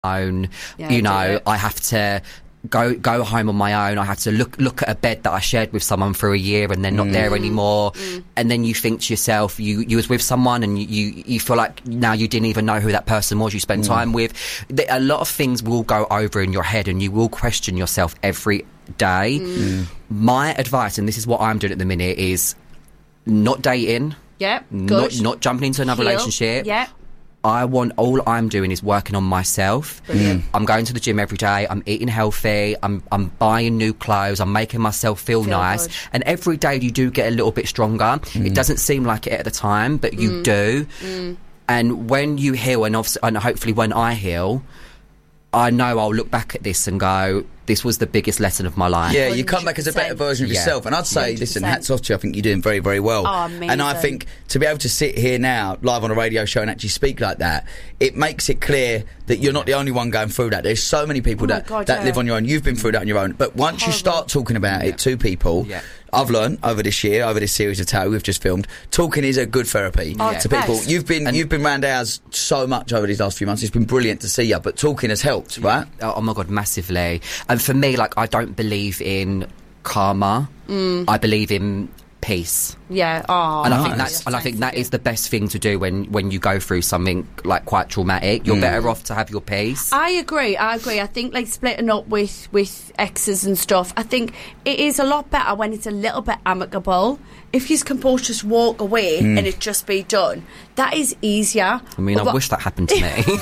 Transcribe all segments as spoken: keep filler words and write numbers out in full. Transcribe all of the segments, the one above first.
own. Yeah, you I know, do it. I have to go go home on my own. I have to look look at a bed that I shared with someone for a year and they're not Mm. there anymore. Mm. And then you think to yourself, you you was with someone and you, you, you feel like now you didn't even know who that person was you spent Mm. time with. The- A lot of things will go over in your head and you will question yourself every day. Mm. My advice, and this is what I'm doing at the minute, is not dating, Yeah, not good. not jumping into another Heal. relationship. Yeah. I want, all I'm doing is working on myself. Brilliant. I'm going to the gym every day. I'm eating healthy. I'm I'm buying new clothes. I'm making myself feel, Feel nice. good. And every day you do get a little bit stronger. It doesn't seem like it at the time, but you do. And when you heal, and, obviously, and hopefully when I heal, I know I'll look back at this and go, this was the biggest lesson of my life. Yeah, you come back as a better one hundred percent. version of Yeah. yourself. And I'd say, one hundred listen, percent. hats off to you. I think you're doing very, very well. Oh, amazing. And I think to be able to sit here now, live on a radio show and actually speak like that, it makes it clear that you're not the only one going through that. There's so many people Oh my that, God, that yeah. live on your own. You've been through that on your own. But once you Horrible. start talking about it to people, Yeah. I've learned over this year, over this series of Tao we've just filmed, talking is a good therapy Oh, to it's people. best. You've been And- you've been round ours so much over these last few months. It's been brilliant to see you, but talking has helped, right? Oh, oh my God, massively. And for me, like, I don't believe in karma. I believe in peace. Yeah. Oh, And I think Nice. that's and I think that is the best thing to do when when you go through something like quite traumatic. You're better off to have your peace. I agree. I agree. I think like splitting up with with exes and stuff. I think it is a lot better when it's a little bit amicable. If you can both just walk away and it just be done, that is easier. I mean, I But- wish that happened to me.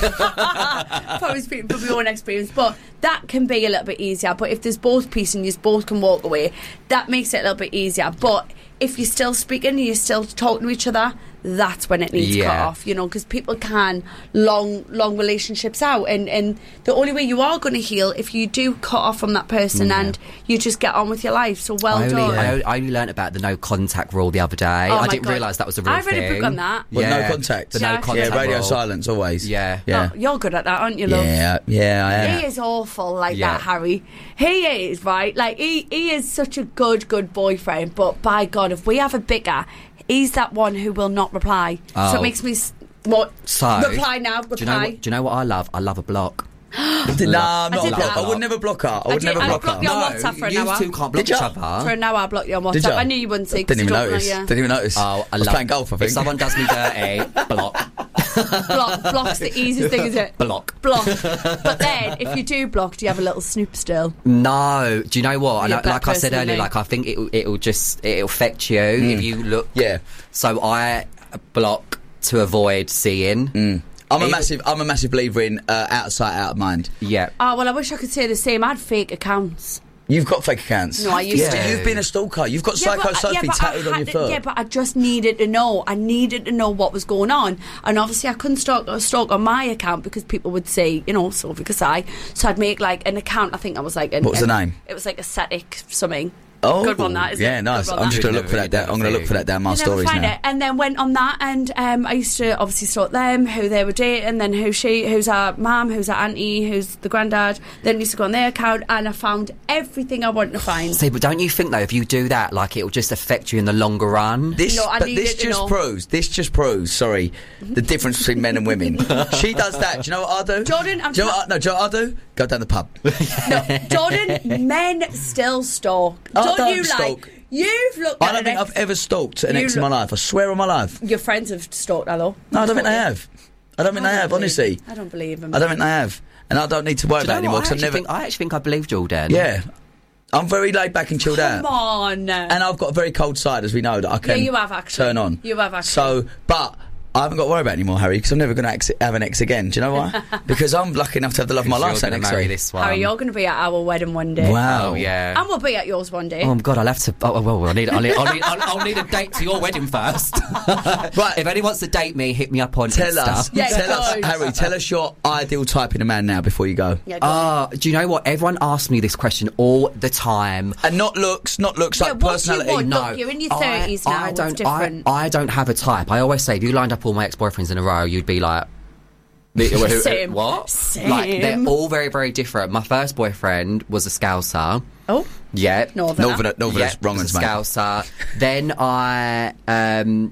Probably speaking from my own experience, but that can be a little bit easier. But if there's both peace and you both can walk away, that makes it a little bit easier. But if you're still speaking and you're still talking to each other, that's when it needs cut Yeah. off, you know, because people can long, long relationships out, and, and the only way you are going to heal if you do cut off from that person Yeah. and you just get on with your life. So well I only, done. I, only- I only learnt about the no contact rule the other day. Oh I my didn't God. realise that was a real I read thing. a book on that. Well, Yeah. no contact. The Yeah. no contact Yeah, radio rule. silence always. Yeah. Yeah. Oh, you're good at that, aren't you, love? Yeah, yeah, I am. He is awful like Yeah. that, Harry. He is, right? Like, he, he is such a good, good boyfriend. But by God, if we have a bigger, he's that one who will not reply. So Oh. it makes me... s- What? So, reply now, reply. Do you know what, do you know what I love? I love a block. No, I'm did not a that. block. I would never block her. I would did- never I block blocked her. you on WhatsApp for an you hour. two can't block Did each ya? other. For an hour, I blocked you on Did WhatsApp. ya? I knew you wouldn't see. 'cause Didn't even you don't notice. know, yeah. Didn't even notice. Oh, I, I was love, playing golf, I think. If someone does me dirty, block. Block, block's the easiest thing, is it? Block. Block. But then, if you do block, do you have a little snoop still? No. Do you know what? You're And a I- like I said better person earlier, than me. like I think it it'll just it'll affect you if you look. Yeah. So I block to avoid seeing. I'm a Even- massive, I'm a massive believer in uh, out of sight, out of mind. Yeah. Oh, well, I wish I could say the same. I had fake accounts. You've got fake accounts. No, I used yeah. to. You've been a stalker. You've got Yeah, Psycho but- Sophie yeah, but I tattooed on had your to- foot. Yeah, but I just needed to know. I needed to know what was going on. And obviously I couldn't stalk, stalk on my account because people would say, you know, Sophie Kasai. So I'd make like an account. I think I was like... An, What was the an- name? It was like Aesthetic something. Oh, Good one, that, isn't yeah, it? nice. Good one, I'm just that. gonna look for that. Down, I'm gonna look for that down my You never stories find now. it. And then went on that, and um, I used to obviously stalk them, who they were dating, then who she, who's our mum, who's our auntie, who's the granddad. Then used to go on their account, and I found everything I wanted to find. See, but don't you think though, if you do that, like it'll just affect you in the longer run? This, No, I but needed this to just know. proves. This just proves. Sorry, the difference between men and women. She does that. Do you know what I do? Jordan, I'm do you know ta- what I, no, do you know what I do? Go down the pub. No, Jordan, men still stalk. I Don't, don't you stalk. like? You've looked I at don't an think ex- I've ever stalked an You ex in my look- life. I swear on my life. Your friends have stalked, hello. No, I don't think they Stalked you. have. I don't think they I don't have. believe- Honestly, I don't believe them. I don't think they have, and I don't need to worry Do you about it know anymore what? I, because I've actually never. think, I actually think I believe Jordan. Yeah, I'm very laid back and chilled Come out. on. And I've got a very cold side, as we know, that I can Yeah, you have actually. turn on. You have actually. So, but I haven't got to worry about it anymore, Harry, because I'm never going to ex- have an ex again. Do you know why? Because I'm lucky enough to have the love of my You're life sat gonna next marry to. this one. Harry, you're going to be at our wedding one day. Wow. Oh yeah. And we'll be at yours one day. Oh my God, I'll have to. Oh well, I need. I'll need. I'll need, I'll, I'll need a date to your wedding first. Right. If anyone wants to date me, hit me up on Tell Insta. us, Yeah, tell us, good. Harry, tell us your ideal type in a man now before you go. yeah, go on. Ah, do you know what? Everyone asks me this question all the time. And not looks, not looks Yeah, like what do you personality. want? No, Look, you're in your I- thirties now, I it's don't. different. I, I don't have a type. I always say, if you lined up all my ex-boyfriends in a row, you'd be like, Same. what? Same. Like they're all very, very different. My first boyfriend was a Scouser. Oh, Yeah, Northerner. Northerner, Northerner's yeah, wrong was ones, a mate. Scouser. Then I um,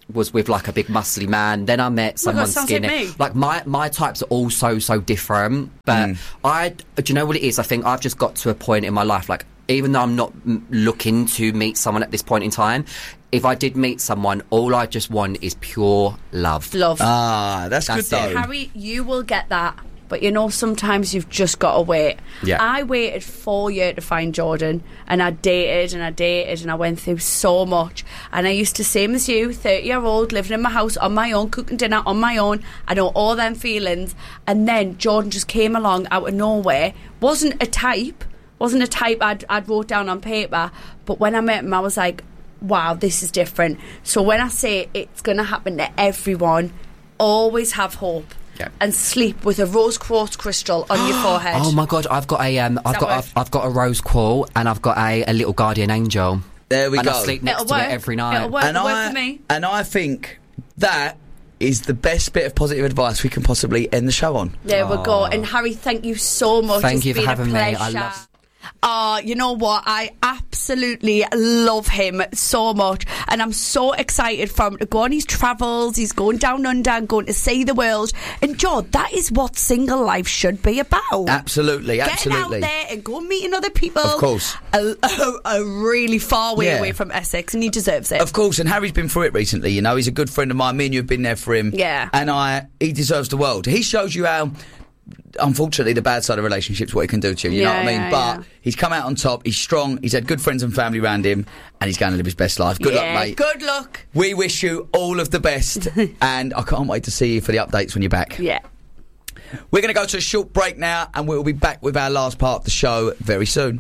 was with like a big muscly man. Then I met someone sounds skinny. like me. Like my my types are all so so different. But Mm. I, do you know what it is? I think I've just got to a point in my life, like even though I'm not m- looking to meet someone at this point in time, if I did meet someone, all I just want is pure love. Love. Ah, that's, That's good it. though. Harry, you will get that. But you know, sometimes you've just got to wait. Yeah. I waited four years to find Jordan, and I dated and I dated and I went through so much. And I used to, same as you, thirty year old, living in my house on my own, cooking dinner on my own. I know all them feelings. And then Jordan just came along out of nowhere. Wasn't a type, wasn't a type I'd, I'd wrote down on paper. But when I met him, I was like, wow, this is different. So when I say it's going to happen to everyone, always have hope. Yeah. And sleep with a rose quartz crystal on your forehead. Oh my god, I've got a um, I've that got work? I've, I've got a rose quartz and I've got a, a little guardian angel. There we and go. I sleep next It'll to work. it every night. It'll work. and It'll I work for me. and I think that is the best bit of positive advice we can possibly end the show on. There we go. And Harry, thank you so much. Thank It's you for been a having me. I pleasure. love- Uh, you know what? I absolutely love him so much. And I'm so excited for him to go on his travels. He's going down under and going to see the world. And, Joe, that is what single life should be about. Absolutely, absolutely. Getting out there and going meeting other people. Of course. A, a, a really far way Yeah. away from Essex, and he deserves it. Of course, and Harry's been through it recently. You know, he's a good friend of mine. Me and you have been there for him. Yeah. And I, he deserves the world. He shows you how, unfortunately, the bad side of relationships, what it can do to you. You know Yeah, what I mean? yeah, but yeah. he's come out on top. He's strong. He's had good friends and family around him, and he's going to live his best life. Good yeah, luck, mate. Good luck. We wish you all of the best, and I can't wait to see you for the updates when you're back. Yeah. We're going to go to a short break now, and we'll be back with our last part of the show very soon.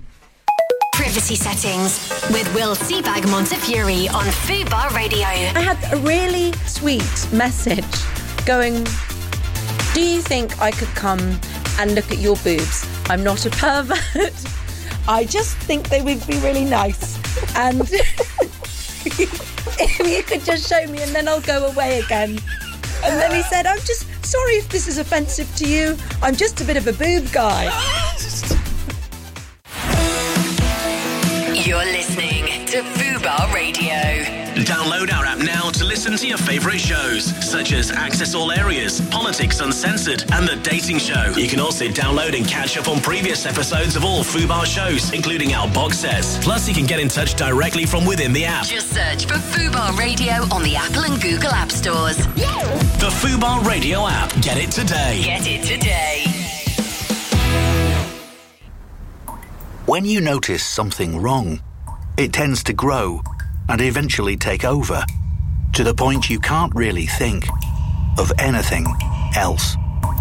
Privacy settings with Will Seabag Montefiore on Fubar Radio. I had a really sweet message going, do you think I could come and look at your boobs? I'm not a pervert. I just think they would be really nice. And if you could just show me and then I'll go away again. And then he said, I'm just sorry if this is offensive to you. I'm just a bit of a boob guy. You're listening to Fubar Radio. Download our app now to listen to your favourite shows, such as Access All Areas, Politics Uncensored, and The Dating Show. You can also download and catch up on previous episodes of all Fubar shows, including our box sets. Plus, you can get in touch directly from within the app. Just search for Fubar Radio on the Apple and Google App Stores. The Fubar Radio app. Get it today. Get it today. When you notice something wrong, it tends to grow and eventually take over, to the point you can't really think of anything else.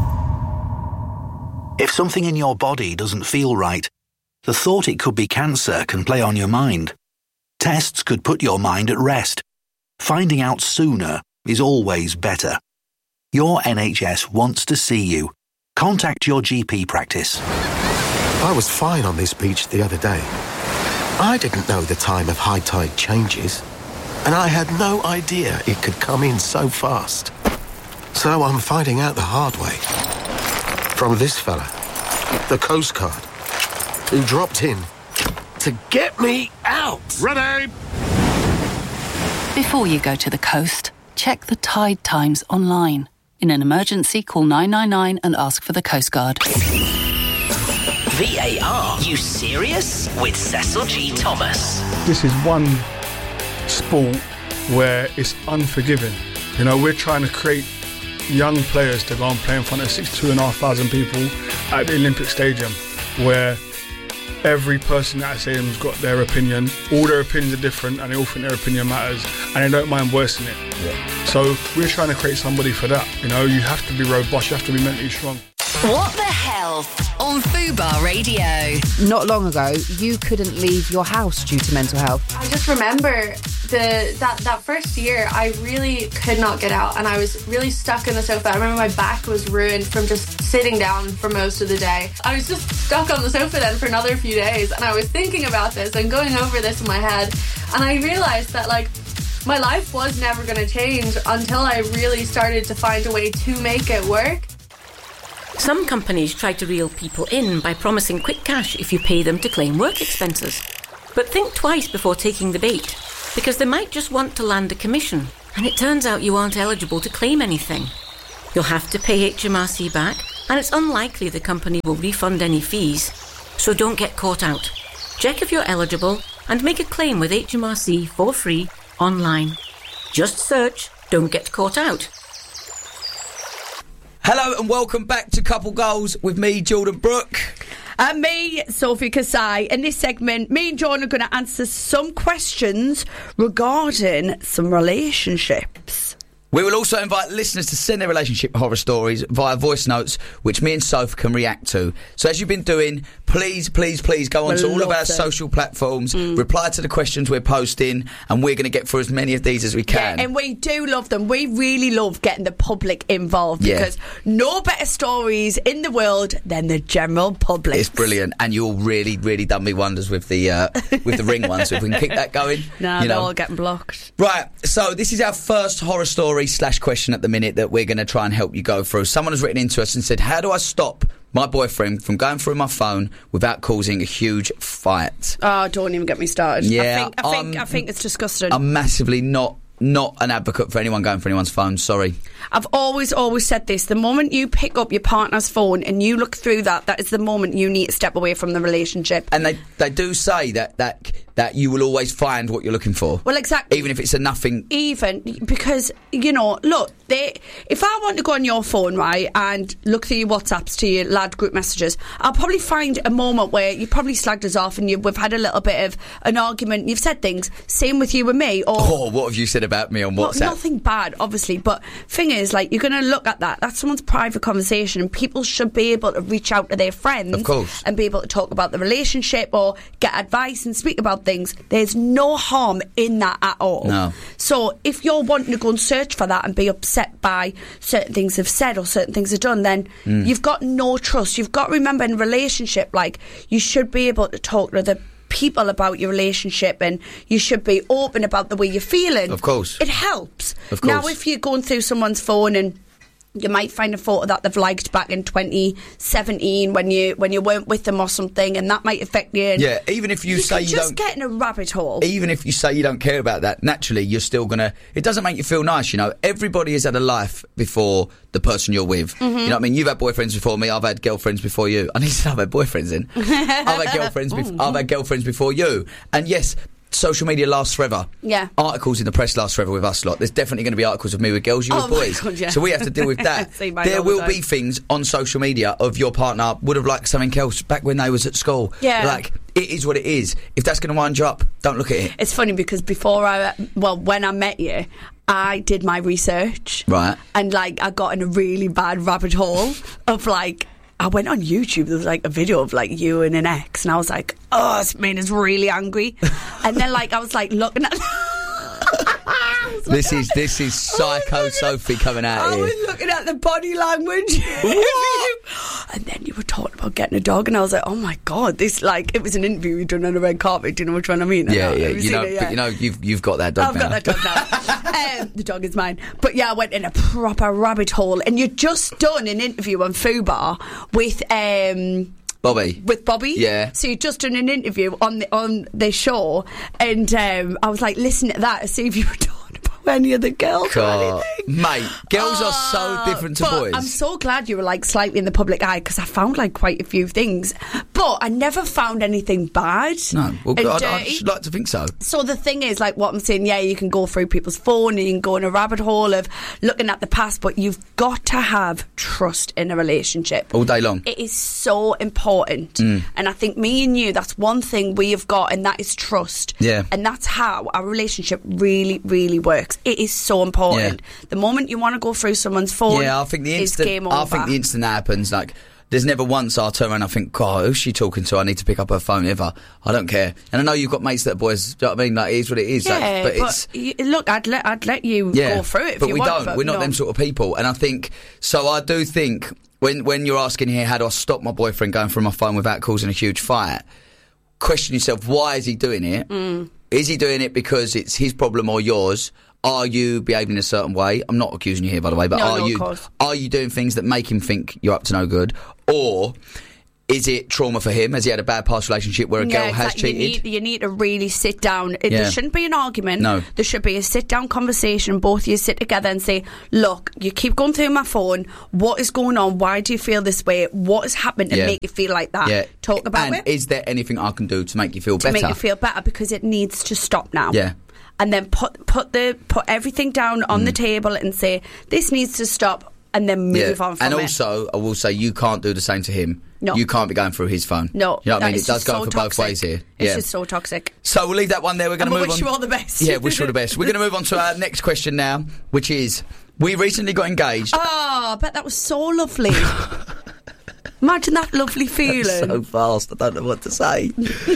If something in your body doesn't feel right, the thought it could be cancer can play on your mind. Tests could put your mind at rest. Finding out sooner is always better. Your N H S wants to see you. Contact your G P practice. I was fine on this beach the other day. I didn't know the time of high tide changes, and I had no idea it could come in so fast. So I'm finding out the hard way. From this fella, the Coast Guard, who dropped in to get me out. Ready! Before you go to the coast, check the tide times online. In an emergency, call nine nine nine and ask for the Coast Guard. V A R, you serious? With Cecil G. Thomas. This is one sport where it's unforgiving. You know, we're trying to create young players to go and play in front of sixty-two and a half thousand people at the Olympic Stadium, where every person at the stadium's got their opinion. All their opinions are different, and they all think their opinion matters, and they don't mind voicing it. Yeah. So we're trying to create somebody for that. You know, you have to be robust, you have to be mentally strong. What the hell on Fubar Radio? Not long ago, you couldn't leave your house due to mental health. I just remember the that, that first year, I really could not get out, and I was really stuck in the sofa. I remember my back was ruined from just sitting down for most of the day. I was just stuck on the sofa then for another few days, and I was thinking about this and going over this in my head, and I realised that, like, my life was never going to change until I really started to find a way to make it work. Some companies try to reel people in by promising quick cash if you pay them to claim work expenses. But think twice before taking the bait, because they might just want to land a commission. and it turns out you aren't eligible to claim anything. You'll have to pay H M R C back, and it's unlikely the company will refund any fees. So don't get caught out. Check if you're eligible and make a claim with H M R C for free online. Just search Don't Get Caught Out. Hello and welcome back to Couple Goals with me, Jordan Brooke. And me, Sophie Kasai. In this segment, me and John are going to answer some questions regarding some relationships. We will also invite listeners to send their relationship horror stories via voice notes, which me and Soph can react to. So as you've been doing, please, please, please go on to all of our social platforms, mm. reply to the questions we're posting, and we're going to get through as many of these as we can. Yeah, and we do love them. We really love getting the public involved Yeah. because no better stories in the world than the general public. It's brilliant, and you'll really, really done me wonders with the uh, with the ring ones. So if we can keep that going, Nah, you they're know. all getting blocked. Right, so this is our first horror story slash question at the minute that we're going to try and help you go through. Someone has written into us and said, how do I stop my boyfriend from going through my phone without causing a huge fight? Oh, don't even get me started. Yeah, I think, I think, um, I think it's disgusting. I'm massively not not an advocate for anyone going for anyone's phone, sorry. I've always, always said this. The moment you pick up your partner's phone and you look through that, that is the moment you need to step away from the relationship. And they, they do say that, that that you will always find what you're looking for. Well, exactly. Even if it's a nothing. Even because, you know, look, they, if I want to go on your phone, right, and look through your WhatsApps to your lad group messages, I'll probably find a moment where you probably slagged us off and you, we've had a little bit of an argument. You've said things. Same with you and me. Or, oh, what have you said about me on WhatsApp? Well, nothing bad, obviously. But thing is, like, you're going to look at that. That's someone's private conversation, and people should be able to reach out to their friends. Of course. And be able to talk about the relationship or get advice and speak about things. There's no harm in that at all. No. So if you're wanting to go and search for that and be upset by certain things they've said or certain things they've done, then Mm. you've got no trust. You've got to remember, in a relationship, like, you should be able to talk to the people about your relationship, and you should be open about the way you're feeling. Of course. It helps. Of course. Now, if you're going through someone's phone and you might find a photo that they've liked back in twenty seventeen when you when you weren't with them or something, and that might affect you. And Yeah, even if you, you say can you just don't... get in a rabbit hole. Even if you say you don't care about that, naturally you're still gonna. It doesn't make you feel nice, you know. Everybody has had a life before the person you're with. Mhm. You know what I mean? You've had boyfriends before me. I've had girlfriends before you. I need to say I've had boyfriends in. I've had girlfriends. Bef- I've had girlfriends before you. And yes, social media lasts forever. Yeah. Articles in the press last forever with us lot. There's definitely going to be articles of me with girls, you Oh with my boys. God, yeah. So we have to deal with that. See mine There all the will time. be things on social media of your partner would have liked something else back when they was at school. Yeah. Like, it is what it is. If that's going to wind you up, don't look at it. It's funny because before I, well, when I met you, I did my research. Right. And, like, I got in a really bad rabbit hole of, like, I went on YouTube, there was, like, a video of, like, you and an ex, and I was like, oh, this man is really angry. And then, like, I was, like, looking at... This is this is psycho Sophie coming out I here. was looking at the body language. And then you were talking about getting a dog, and I was like, oh my God, this, like, it was an interview you'd done on a red carpet. Do you know which one I mean? Yeah, I know. yeah. Have You seen know, it? Yeah. but you know, you've you've got that dog I've now. got that dog now. um, the dog is mine. But yeah, I went in a proper rabbit hole, and you'd just done an interview on Fubar with um Bobby. with Bobby. Yeah. So you'd just done an interview on the on the show, and um, I was like, listen to that to see if you were talking about any of the girls or God. anything. Mate, girls are so Uh, different to but boys. I'm so glad you were, like, slightly in the public eye, because I found, like, quite a few things, but I never found anything bad. no, well, and I'd, I'd dirty. just like to think so. So the thing is, like, what I'm saying, yeah, you can go through people's phone and you can go in a rabbit hole of looking at the past, but you've got to have trust in a relationship. All day long. It is so important. Mm. And I think me and you, that's one thing we have got, and that is trust. Yeah. And that's how our relationship really, really works. It is so important. Yeah. The moment you want to go through someone's phone, Yeah, I think the it's instant. game over. I think the instant that happens, like, there's never once I'll turn around and I think, God, who's she talking to? I need to pick up her phone ever. I don't care. And I know you've got mates that are boys. Do you know what I mean? Like, it is what it is. Yeah, like, but, but it's. y- look, I'd let I'd let you Yeah, go through it if but you we want. don't. but We're not no. them sort of people. And I think so. I do think when when you're asking here, how do I stop my boyfriend going through my phone without causing a huge fight? Question yourself: why is he doing it? Mm. Is he doing it because it's his problem or yours? Are you behaving a certain way? I'm not accusing you here, by the way, but No, are no, of you course. are you doing things that make him think you're up to no good, or Is it trauma for him? Has he had a bad past relationship where a yeah, girl has exactly. cheated? You need, you need to really sit down. It, Yeah. There shouldn't be an argument. No. There should be a sit-down conversation. Both of you sit together and say, look, you keep going through my phone. What is going on? Why do you feel this way? What has happened to Yeah. make you feel like that? Yeah. Talk about and it. is there anything I can do to make you feel to better? make you feel better, because it needs to stop now. Yeah. And then put put the put everything down on Mm. the table and say, this needs to stop, and then move Yeah. on from and it. also, I will say, you can't do the same to him. No. You can't be going through his phone. No, You know what I that mean? is It does just go so for toxic. both ways here. It's yeah. just so toxic. So we'll leave that one there. We're going to And move we on. wish you all the best. Yeah, wish you all the best. We're going to move on to our next question now, which is, we recently got engaged. Oh, I bet that was so lovely. Imagine that lovely feeling. So fast, I don't know what to say.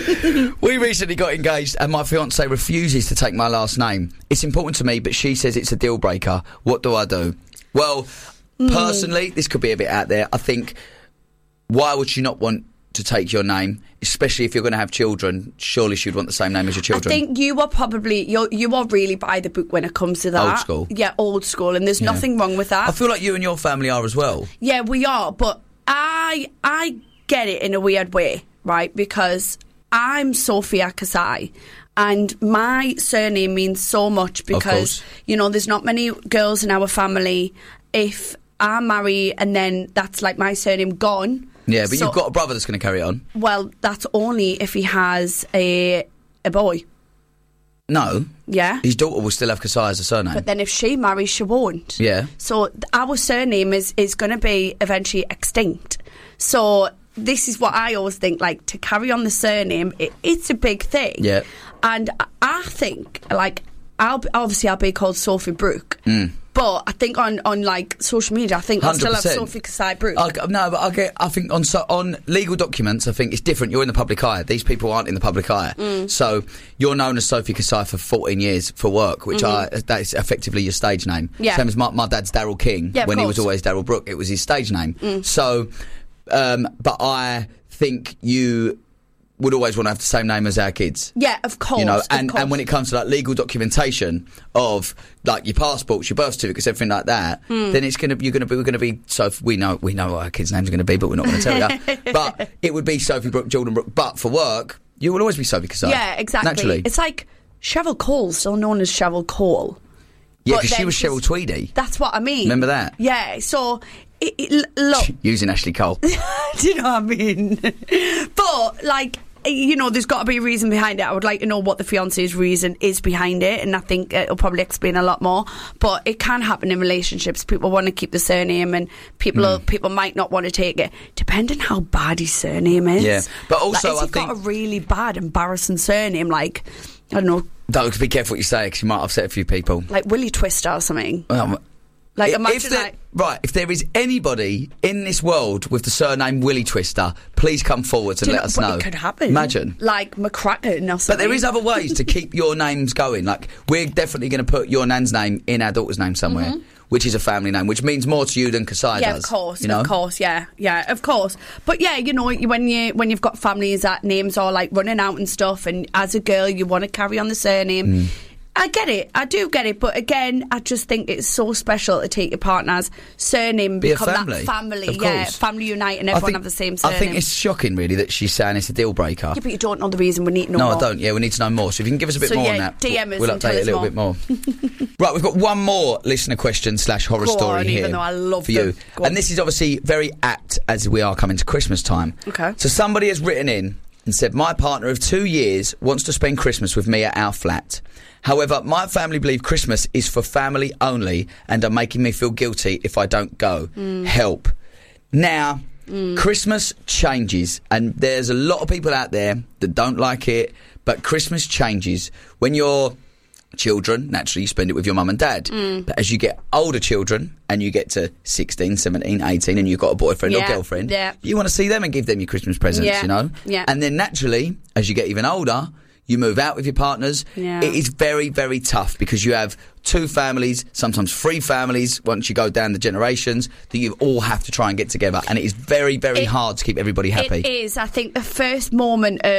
We recently got engaged and my fiancée refuses to take my last name. It's important to me, but she says it's a deal breaker. What do I do? Well, Mm. personally, this could be a bit out there. I think, why would she not want to take your name? Especially if you're going to have children, surely she'd want the same name as your children. I think you are probably you're, you are really by the book when it comes to that. Old school. Yeah, old school, and there's Yeah. nothing wrong with that. I feel like you and your family are as well. Yeah, we are, but I I get it in a weird way, right? Because I'm Sophia Kasai, and my surname means so much because, course. you know, there's not many girls in our family. If I marry and then that's like my surname gone. Yeah, but So- you've got a brother that's going to carry it on. Well, that's only if he has a a boy. No. Yeah. His daughter will still have Kasai as a surname. But then if she marries, she won't. Yeah. So th- our surname is, is going to be eventually extinct. So this is what I always think, like, to carry on the surname, it, it's a big thing. Yeah. And I, I think, like, I'll be, obviously I'll be called Sophie Brooke. Mm. But I think on, on like social media, I think I'll still have one hundred percent. Sophie Kasai Brooke. I, no, but I get. I think on so, on legal documents, I think it's different. You're in the public eye. These people aren't in the public eye. Mm. So you're known as Sophie Kasai for fourteen years for work, which Mhm. I that is effectively your stage name. Yeah. Same as my, my dad's Daryl King. Yeah, of when he was course. always Daryl Brooke, it was his stage name. Mm. So, um, but I think you would always want to have the same name as our kids. Yeah, of course. You know, of and, course. and when it comes to like legal documentation of like your passports, your birth certificates, everything like that, Mm. then it's gonna you're gonna be we're gonna be so we know we know what our kids' names are gonna be, but we're not gonna tell you. But it would be Sophie Brooke, Jordan Brooke. But for work, you will always be Sophie Kasai. Yeah, exactly. Naturally, It's like Cheryl Cole, still known as Cheryl Cole. yeah, but because she then was she's- Cheryl Tweedy. That's what I mean. Remember that? Yeah, so, it, it, look, Using Ashley Cole. do you know what I mean? But, like, you know, there's got to be a reason behind it. I would like to know what the fiance's reason is behind it, and I think it'll probably explain a lot more. But it can happen in relationships. People want to keep the surname, and people Mm. people might not want to take it, depending how bad his surname is. Yeah, but also like, if I you've got think- a really bad, embarrassing surname, like, I don't know, Don't be careful what you say because you might upset a few people. like Willie Twister or something. Um, Like, if imagine, there- like, right, if there is anybody in this world with the surname Willie Twister, please come forwards and do you let know, us but know. it could happen. Imagine. Like McCracken or something. But there is other ways to keep your names going. Like, we're definitely going to put your nan's name in our daughter's name somewhere, Mhm. which is a family name, which means more to you than Kasai Yeah, does. of course, you know? of course, yeah, yeah, of course. But yeah, you know, you- when you when you've got families that names are like running out and stuff, and as a girl you want to carry on the surname. Mm. I get it, I do get it, but again, I just think it's so special to take your partner's surname, Be a become family, that family, of yeah, course. family unite, and I everyone think- have the same I surname. think it's shocking, really, that she's saying it's a deal breaker. Yeah, but you don't know the reason. We need to know No, more. I don't. Yeah, we need to know more. So if you can give us a bit So, more yeah, on that, D M us we'll and update tell it a us little more. bit more. Right, we've got one more listener question slash horror Go story on, here even though I love for you. them. Go on. And this is obviously very apt as we are coming to Christmas time. Okay. So somebody has written in and said, my partner of two years wants to spend Christmas with me at our flat. However, my family believe Christmas is for family only and are making me feel guilty if I don't go. Mm. Help. Now, Christmas changes, and there's a lot of people out there that don't like it, but Christmas changes. When you're children, naturally you spend it with your mum and dad. Mm. But as you get older children, and you get to sixteen, seventeen, eighteen, and you've got a boyfriend Yeah, or girlfriend, yeah. you want to see them and give them your Christmas presents, Yeah, you know? yeah. And then naturally, as you get even older, you move out with your partners. Yeah. It is very, very tough because you have two families, sometimes three families, once you go down the generations, that you all have to try and get together. And it is very, very It- hard to keep everybody happy. It is. I think the first moment of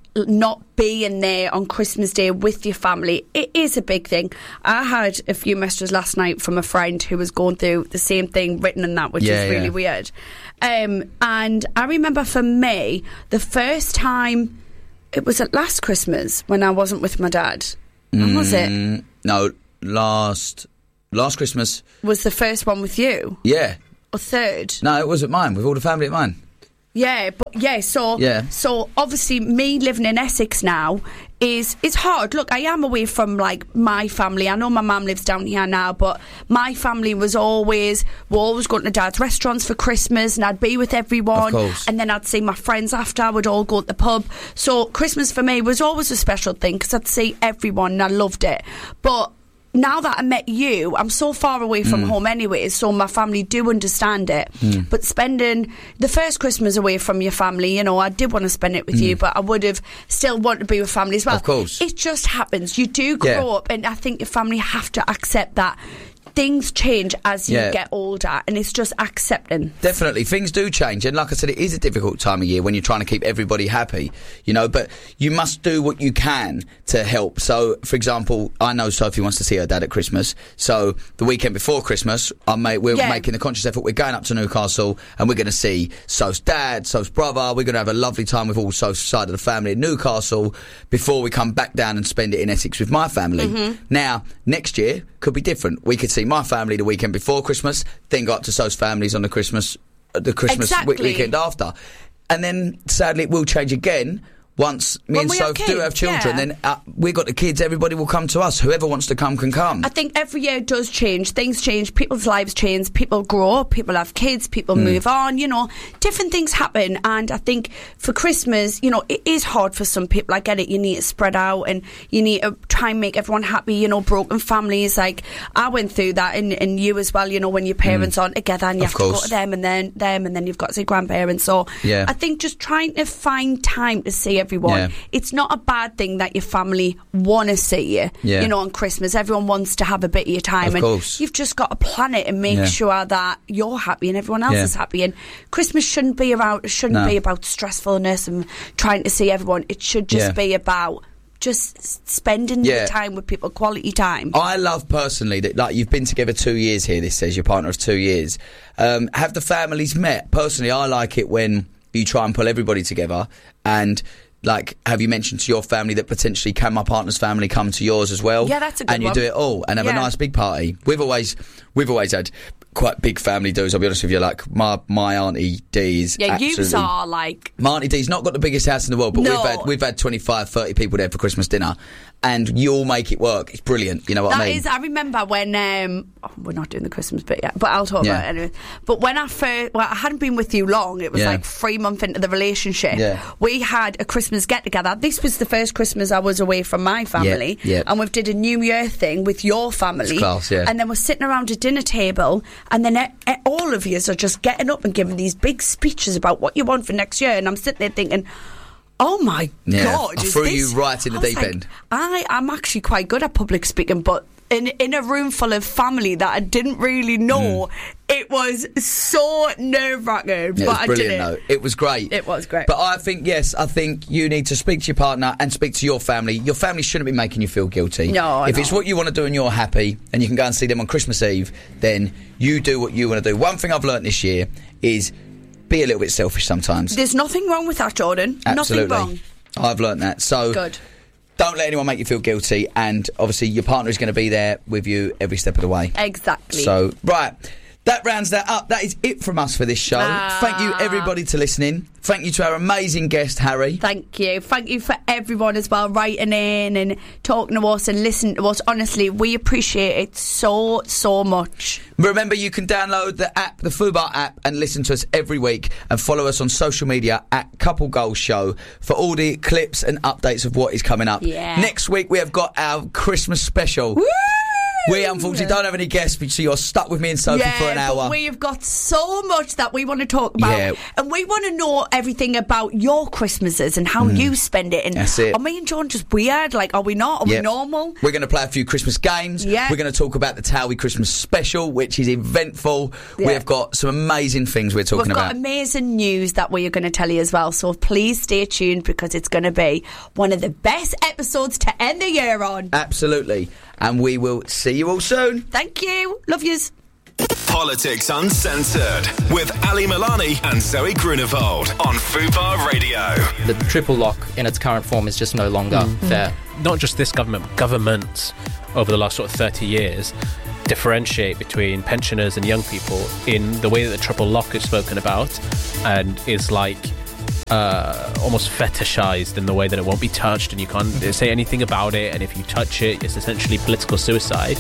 not being there on Christmas Day with your family, it is a big thing. I had a few messages last night from a friend who was going through the same thing written in that, which yeah, is really yeah. weird. Um, and I remember for me, the first time, it was at last Christmas when I wasn't with my dad. When was it? Mm, no, last last Christmas. Was the first one with you? Yeah. Or third? No, it was at mine, with all the family at mine. Yeah, but yeah, so Yeah. so obviously me living in Essex now is is hard. Look, I am away from like my family. I know my mum lives down here now, but my family was always we're always going to Dad's restaurants for Christmas, and I'd be with everyone. Of course. And then I'd see my friends after. I would all go to the pub. So Christmas for me was always a special thing because I'd see everyone and I loved it. But now that I met you, I'm so far away from Mm. home anyways, so my family do understand it. Mm. But spending the first Christmas away from your family, you know, I did want to spend it with Mm. you, but I would have still wanted to be with family as well. Of course. It just happens. You do grow Yeah. up, and I think your family have to accept that things change as you Yeah. get older, and it's just accepting. Definitely, things do change, and like I said, it is a difficult time of year when you're trying to keep everybody happy, you know, but you must do what you can to help. So, for example, I know Sophie wants to see her dad at Christmas, so the weekend before Christmas, I may, we're Yeah. making the conscious effort, we're going up to Newcastle, and we're going to see Soph's dad, Soph's brother, we're going to have a lovely time with all Soph's side of the family in Newcastle before we come back down and spend it in Essex with my family. Mhm. Now, next year could be different. We could see my family the weekend before Christmas, then go up to So's families on the Christmas uh, the Christmas Exactly. week- weekend after. And then, sadly, it will change again once me When and we have Soph do kids, have children. yeah. Then uh, we've got the kids, everybody will come to us. Whoever wants to come can come. I think every year does change. Things change. People's lives change. People grow up. People have kids. People Mm. move on. You know, different things happen. And I think for Christmas, you know, it is hard for some people. I get it. You need to spread out and you need to try and make everyone happy. You know, broken families. Like I went through that, and, and you as well. You know, when your parents Mm. aren't together and you Of have to go course. to them and then them and then you've got to see grandparents. So Yeah. I think just trying to find time to see everyone. Yeah. It's not a bad thing that your family want to see you. Yeah. You know, on Christmas, everyone wants to have a bit of your time, Of and course. you've just got to plan it and make Yeah. sure that you're happy and everyone else Yeah. is happy. And Christmas shouldn't be about shouldn't No. be about stressfulness and trying to see everyone. It should just Yeah. be about just s- spending Yeah. the time with people, quality time. I love personally that, like, you've been together two years here. This says your partner of two years. Um, have the families met? Personally, I like it when you try and pull everybody together. And like, have you mentioned to your family that potentially can my partner's family come to yours as well? Yeah, that's a good And you one. do it all and have a Yeah. nice big party. We've always, we've always had quite big family do's. I'll be honest with you. Like my my auntie Dee is Yeah, you absolutely. are like My Auntie Dee's not got the biggest house in the world, but No. we've had we've had twenty-five, thirty people there for Christmas dinner, and you all make it work. It's brilliant. You know what That I mean? is, I remember when um, oh, we're not doing the Christmas bit yet, but I'll talk Yeah. about it anyway. But when I first, well, I hadn't been with you long. It was Yeah. like three months into the relationship. Yeah. We had a Christmas get together. This was the first Christmas I was away from my family, Yeah, yeah. and we did a New Year thing with your family. It's class, yeah. And then we're sitting around a dinner table, and then e- e- all of you are just getting up and giving these big speeches about what you want for next year, and I'm sitting there thinking, oh my Yeah, God. I is threw this- you right in the I was deep like, end. I, I'm actually quite good at public speaking, but in, in a room full of family that I didn't really know, it was so nerve-wracking. Yeah, but it was I brilliant, did it. though. It was great. It was great. But I think, yes, I think you need to speak to your partner and speak to your family. Your family shouldn't be making you feel guilty. No, If no. it's what you want to do and you're happy and you can go and see them on Christmas Eve, then you do what you want to do. One thing I've learnt this year is be a little bit selfish sometimes. There's nothing wrong with that, Jordan. Absolutely. Nothing wrong. I've learnt that. So Good. don't let anyone make you feel guilty, and obviously your partner is going to be there with you every step of the way. Exactly. So, right. That rounds that up. That is it from us for this show. Ah. Thank you, everybody, to listening. Thank you to our amazing guest, Harry. Thank you. Thank you for everyone as well writing in and talking to us and listening to us. Honestly, we appreciate it so, so much. Remember, you can download the app, the Fubar app, and listen to us every week, and follow us on social media at Couple Goals Show for all the clips and updates of what is coming up. Yeah. Next week, we have got our Christmas special. Woo! We unfortunately don't have any guests, so you're stuck with me and Sophie yeah, for an hour. But we have got so much that we want to talk about. Yeah. And we want to know everything about your Christmases and how Mm. you spend it. And That's it. Are me and John just weird? Like, are we not? Are Yep. we normal? We're going to play a few Christmas games. Yeah. We're going to talk about the Towie Christmas special, which is eventful. Yeah. We've got some amazing things we're talking We've got about. amazing news that we are going to tell you as well. So please stay tuned because it's going to be one of the best episodes to end the year on. Absolutely. And we will see you all soon. Thank you. Love yous. Politics Uncensored with Ali Milani and Zoe Grunewald on Fubar Radio. The triple lock in its current form is just no longer Mm. fair. Not just this government, but governments over the last sort of thirty years differentiate between pensioners and young people in the way that the triple lock is spoken about and is like uh, almost fetishized in the way that it won't be touched and you can't say anything about it, and if you touch it, it's essentially political suicide.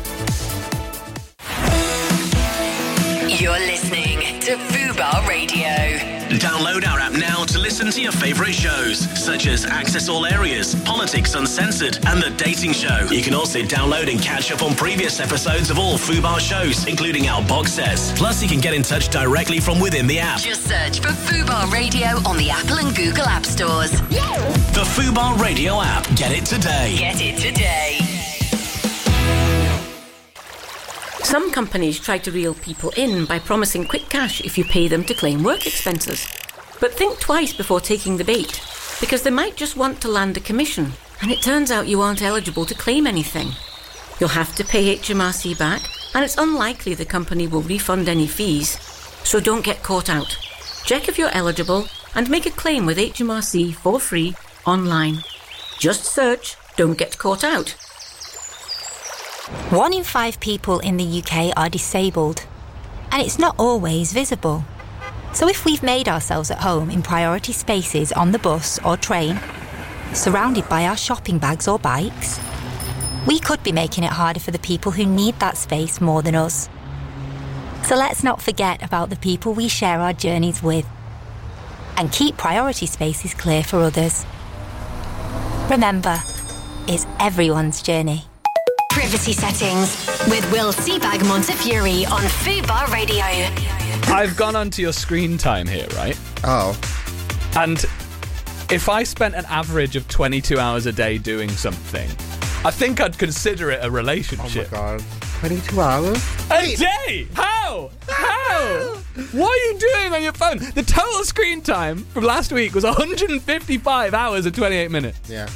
You're listening to Fubar Radio. Download our app now to listen to your favourite shows, such as Access All Areas, Politics Uncensored, and The Dating Show. You can also download and catch up on previous episodes of all Fubar shows, including our box sets. Plus, you can get in touch directly from within the app. Just search for Fubar Radio on the Apple and Google App Stores. The Fubar Radio app. Get it today. Get it today. Some companies try to reel people in by promising quick cash if you pay them to claim work expenses. But think twice before taking the bait, because they might just want to land a commission, and it turns out you aren't eligible to claim anything. You'll have to pay H M R C back, and it's unlikely the company will refund any fees, so don't get caught out. Check if you're eligible and make a claim with H M R C for free online. Just search "Don't Get Caught Out." One in five people in the U K are disabled, and it's not always visible. So if we've made ourselves at home in priority spaces on the bus or train, surrounded by our shopping bags or bikes, we could be making it harder for the people who need that space more than us. So let's not forget about the people we share our journeys with, and keep priority spaces clear for others. Remember, it's everyone's journey. Privacy Settings with Will Seabag Montefiore on Fubar Radio. I've gone onto your screen time here, right? Oh. And if I spent an average of twenty-two hours a day doing something, I think I'd consider it a relationship. Oh my god. twenty-two hours? A day? How? How? What are you doing on your phone? The total screen time from last week was one hundred fifty-five hours and twenty-eight minutes. Yeah.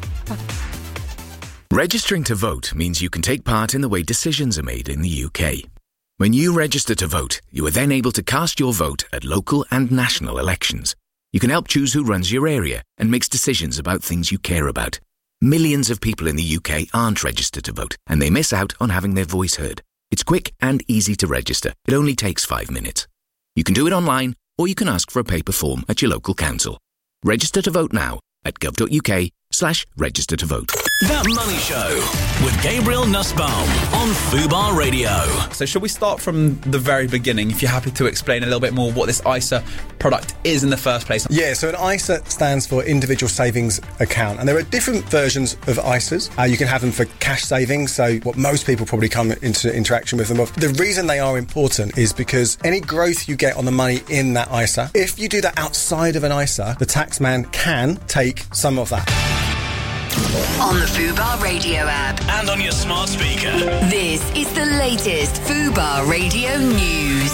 Registering to vote means you can take part in the way decisions are made in the U K. When you register to vote, you are then able to cast your vote at local and national elections. You can help choose who runs your area and makes decisions about things you care about. Millions of people in the U K aren't registered to vote, and they miss out on having their voice heard. It's quick and easy to register. It only takes five minutes. You can do it online, or you can ask for a paper form at your local council. Register to vote now at gov.uk slash register to vote. The Money Show with Gabriel Nussbaum on Fubar Radio. So shall we start from the very beginning, if you're happy to explain a little bit more what this I S A product is in the first place? Yeah, so an I S A stands for Individual Savings Account, and there are different versions of I S As. Uh, you can have them for cash savings, so what most people probably come into interaction with them of. The reason they are important is because any growth you get on the money in that I S A, if you do that outside of an I S A, the taxman can take some of that. On the Fubar Radio app. And on your smart speaker. This is the latest Fubar Radio news.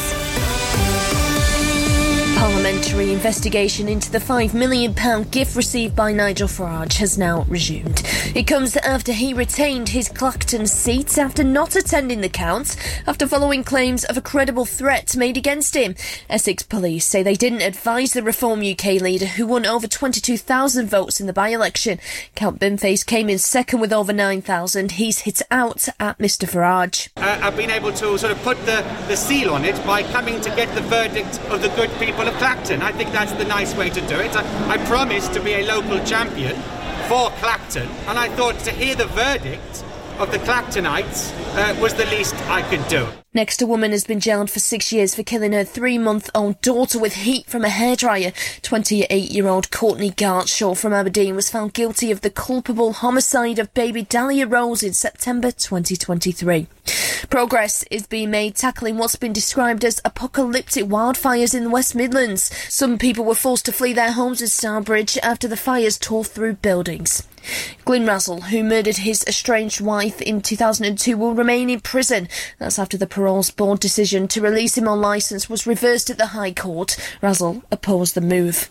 Parliamentary investigation into the five million pounds gift received by Nigel Farage has now resumed. It comes after he retained his Clacton seat after not attending the counts, after following claims of a credible threat made against him. Essex police say they didn't advise the Reform U K leader, who won over twenty-two thousand votes in the by-election. Count Binface came in second with over nine thousand. He's hit out at Mr Farage. Uh, I've been able to sort of put the, the seal on it by coming to get the verdict of the good people of Clacton. I think that's the nice way to do it. I, I promised to be a local champion for Clacton, and I thought to hear the verdict of the Clactonites uh, was the least I could do. Next, a woman has been jailed for six years for killing her three-month-old daughter with heat from a hairdryer. twenty-eight-year-old Courtney Gartshaw from Aberdeen was found guilty of the culpable homicide of baby Dahlia Rose in September twenty twenty-three. Progress is being made tackling what's been described as apocalyptic wildfires in the West Midlands. Some people were forced to flee their homes in Stourbridge after the fires tore through buildings. Glyn Razzle, who murdered his estranged wife in two thousand two, will remain in prison. That's after the Paroles Board decision to release him on licence was reversed at the High Court. Razzle opposed the move.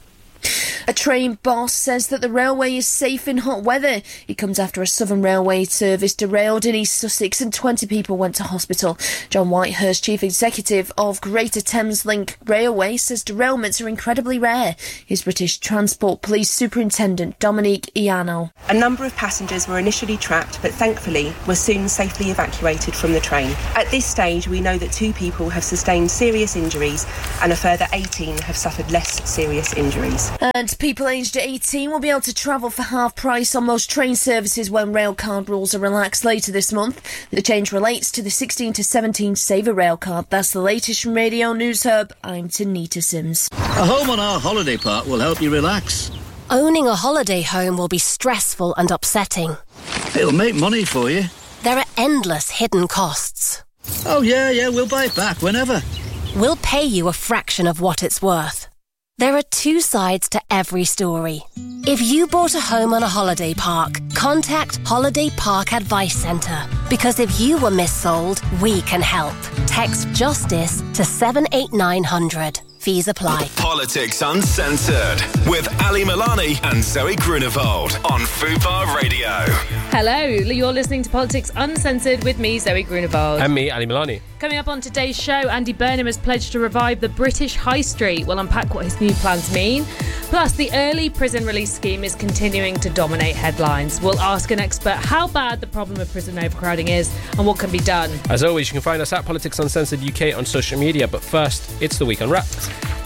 A train boss says that the railway is safe in hot weather. It comes after a Southern Railway service derailed in East Sussex and twenty people went to hospital. John Whitehurst, chief executive of Greater Thames Link Railway, says derailments are incredibly rare. His British Transport Police Superintendent Dominique Iano. A number of passengers were initially trapped, but thankfully were soon safely evacuated from the train. At this stage, we know that two people have sustained serious injuries and a further eighteen have suffered less serious injuries. And people aged eighteen will be able to travel for half price on most train services when railcard rules are relaxed later this month. The change relates to the sixteen to seventeen Saver railcard. That's the latest from Radio News Hub. I'm Tanita Sims. A home on our holiday park will help you relax. Owning a holiday home will be stressful and upsetting. It'll make money for you. There are endless hidden costs. Oh yeah, yeah, we'll buy it back whenever. We'll pay you a fraction of what it's worth. There are two sides to every story. If you bought a home on a holiday park, contact Holiday Park Advice Centre. Because if you were missold, we can help. Text JUSTICE to seven eight nine hundred. Fees apply. Politics Uncensored with Ali Milani and Zoe Grunewald on Fubar Radio. Hello, you're listening to Politics Uncensored with me, Zoe Grunewald. And me, Ali Milani. Coming up on today's show, Andy Burnham has pledged to revive the British High Street. We'll unpack what his new plans mean. Plus, the early prison release scheme is continuing to dominate headlines. We'll ask an expert how bad the problem of prison overcrowding is and what can be done. As always, you can find us at Politics Uncensored U K on social media. But first, it's the Week Unwrapped.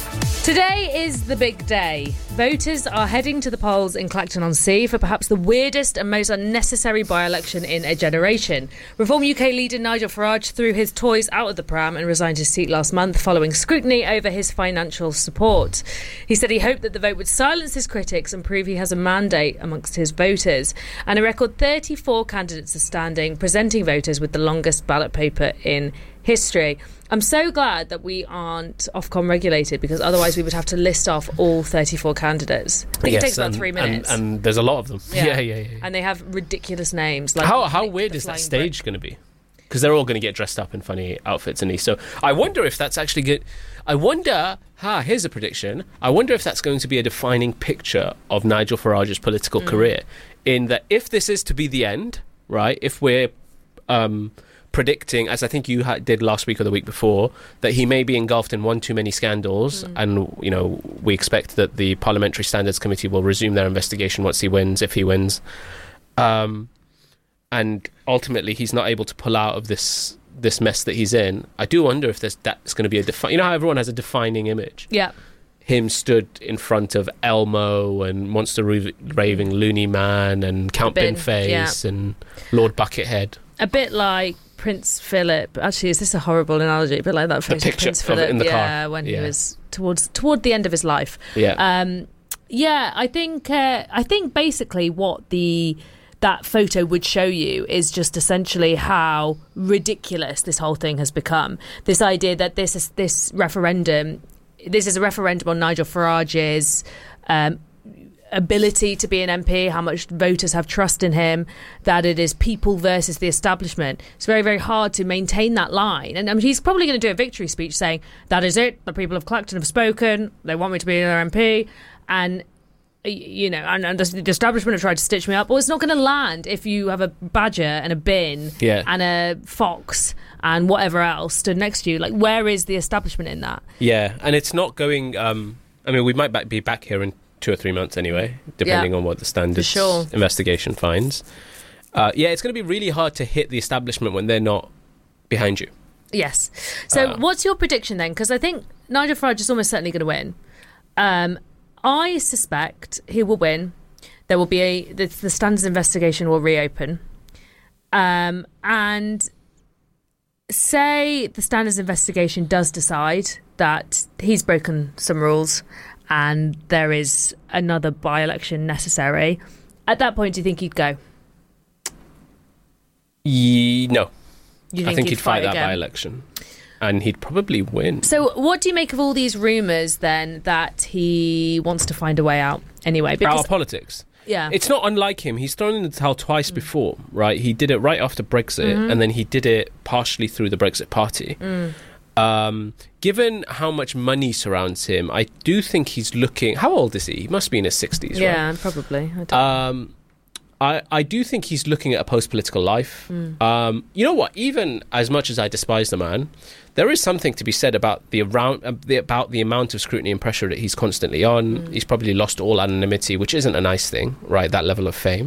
Today is the big day. Voters are heading to the polls in Clacton-on-Sea for perhaps the weirdest and most unnecessary by-election in a generation. Reform U K leader Nigel Farage threw his toys out of the pram and resigned his seat last month following scrutiny over his financial support. He said he hoped that the vote would silence his critics and prove he has a mandate amongst his voters. And a record thirty-four candidates are standing, presenting voters with the longest ballot paper in history. I'm so glad that we aren't Ofcom regulated, because otherwise we would have to list off all thirty-four candidates. I think yes, it takes about and, three minutes. And, and there's a lot of them. Yeah. Yeah, yeah, yeah. yeah. And they have ridiculous names. Like how how weird is that stage going to be? Because they're all going to get dressed up in funny outfits and so I wonder if that's actually good. I wonder, ha, here's a prediction. I wonder if that's going to be a defining picture of Nigel Farage's political mm. career, in that if this is to be the end, right, if we're um, predicting, as I think you ha- did last week or the week before, that he may be engulfed in one too many scandals, mm. and, you know, we expect that the Parliamentary Standards Committee will resume their investigation once he wins, if he wins. Um... And ultimately, he's not able to pull out of this this mess that he's in. I do wonder if there's, that's going to be a defi- you know how everyone has a defining image. Yeah. Him stood in front of Elmo and Monster Raving Looney Man and Count Bin, Binface yeah. and Lord Buckethead. A bit like Prince Philip. Actually, is this a horrible analogy? A bit like that photo of Prince of Philip. in the yeah, car. when yeah. he was towards toward the end of his life. Yeah. Um, yeah. I think. Uh, I think basically what the. that photo would show you is just essentially how ridiculous this whole thing has become. This idea that this is this referendum, this is a referendum on Nigel Farage's um, ability to be an M P, how much voters have trust in him, that it is people versus the establishment. It's very, very hard to maintain that line. And I mean, he's probably going to do a victory speech saying, that is it, the people of Clacton have spoken, they want me to be their M P, and you know, and, and the establishment have tried to stitch me up. Well, it's not going to land if you have a badger and a bin yeah. and a fox and whatever else stood next to you. Like, where is the establishment in that? Yeah, and it's not going... Um, I mean, we might back, be back here in two or three months anyway, depending yeah, on what the standards sure. investigation finds. Uh, yeah, it's going to be really hard to hit the establishment when they're not behind you. Yes. So Uh, what's your prediction then? Because I think Nigel Farage is almost certainly going to win. Um... I suspect he will win. There will be a... The, the standards investigation will reopen. Um, and say the Standards investigation does decide that he's broken some rules and there is another by-election necessary, at that point, do you think he'd go? Ye- no. You think I think he'd he'd fight, fight that again? by-election. And he'd probably win. So what do you make of all these rumours, then, that he wants to find a way out anyway? Because our politics. Yeah. It's not unlike him. He's thrown in the towel twice mm. before, right? He did it right after Brexit, mm-hmm. and then he did it partially through the Brexit Party. Mm. Um, given how much money surrounds him, I do think he's looking... How old is he? He must be in his sixties, yeah, right? probably. I don't um, I, I do think he's looking at a post-political life. Mm. Um, you know what? Even as much as I despise the man, there is something to be said about the around uh, the, about the amount of scrutiny and pressure that he's constantly on. Mm. He's probably lost all anonymity, which isn't a nice thing, right? That level of fame.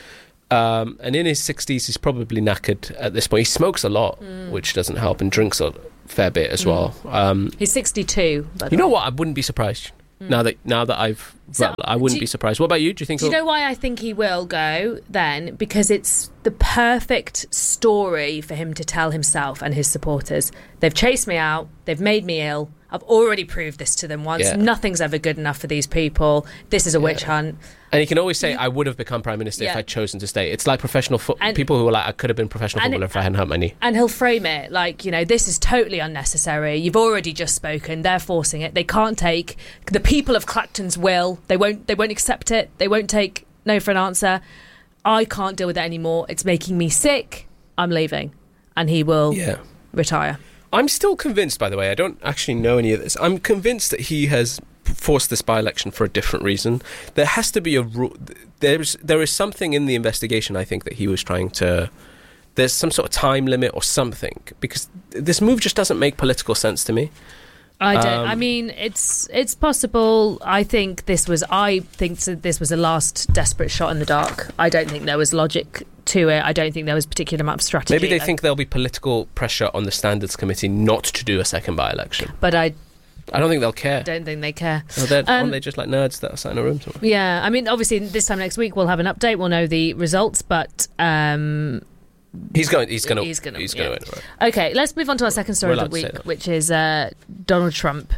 Um, and in his sixties, he's probably knackered at this point. He smokes a lot, mm. which doesn't help, and drinks a fair bit as mm. well. Um, he's sixty-two. By the you know way. what? I wouldn't be surprised. Mm. Now that now that I've, So, well, I wouldn't do be you- surprised. What about you? Do you think? Do you he'll- know why I think he will go then? Because it's the perfect story for him to tell himself and his supporters. They've chased me out. They've made me ill. I've already proved this to them once. Yeah. Nothing's ever good enough for these people. This is a witch hunt. And he can always say, "I would have become prime minister if Yeah. I'd chosen to stay." It's like professional fo- And- people who are like, "I could have been a professional and- footballer if I hadn't had money." And he'll frame it like, you know, this is totally unnecessary. You've already just spoken. They're forcing it. They can't take the people of Clacton's will. They won't. They won't accept it. They won't take no for an answer. I can't deal with it anymore. It's making me sick. I'm leaving, and he will Yeah. retire. I'm still convinced, by the way, I don't actually know any of this. I'm convinced that he has forced this by-election for a different reason. There has to be a ru- there's there is something in the investigation, I think, that he was trying to... There's some sort of time limit or something, because this move just doesn't make political sense to me. I don't. Um, I mean, it's it's possible. I think this was. I think that this was a last desperate shot in the dark. I don't think there was logic to it. I don't think there was a particular amount of strategy. Maybe they think there'll be political pressure on the Standards Committee not to do a second by-election. But I I don't think they'll care. don't think they care. Or they're, Um, aren't they just like nerds that are sat in a room somewhere? Yeah, I mean, obviously, this time next week we'll have an update. We'll know the results, but um, He's going. He's going to. He's gonna- He's yeah. going to win. Right. okay, let's move on to our second story We're of the allowed to say week, that. which is uh, Donald Trump.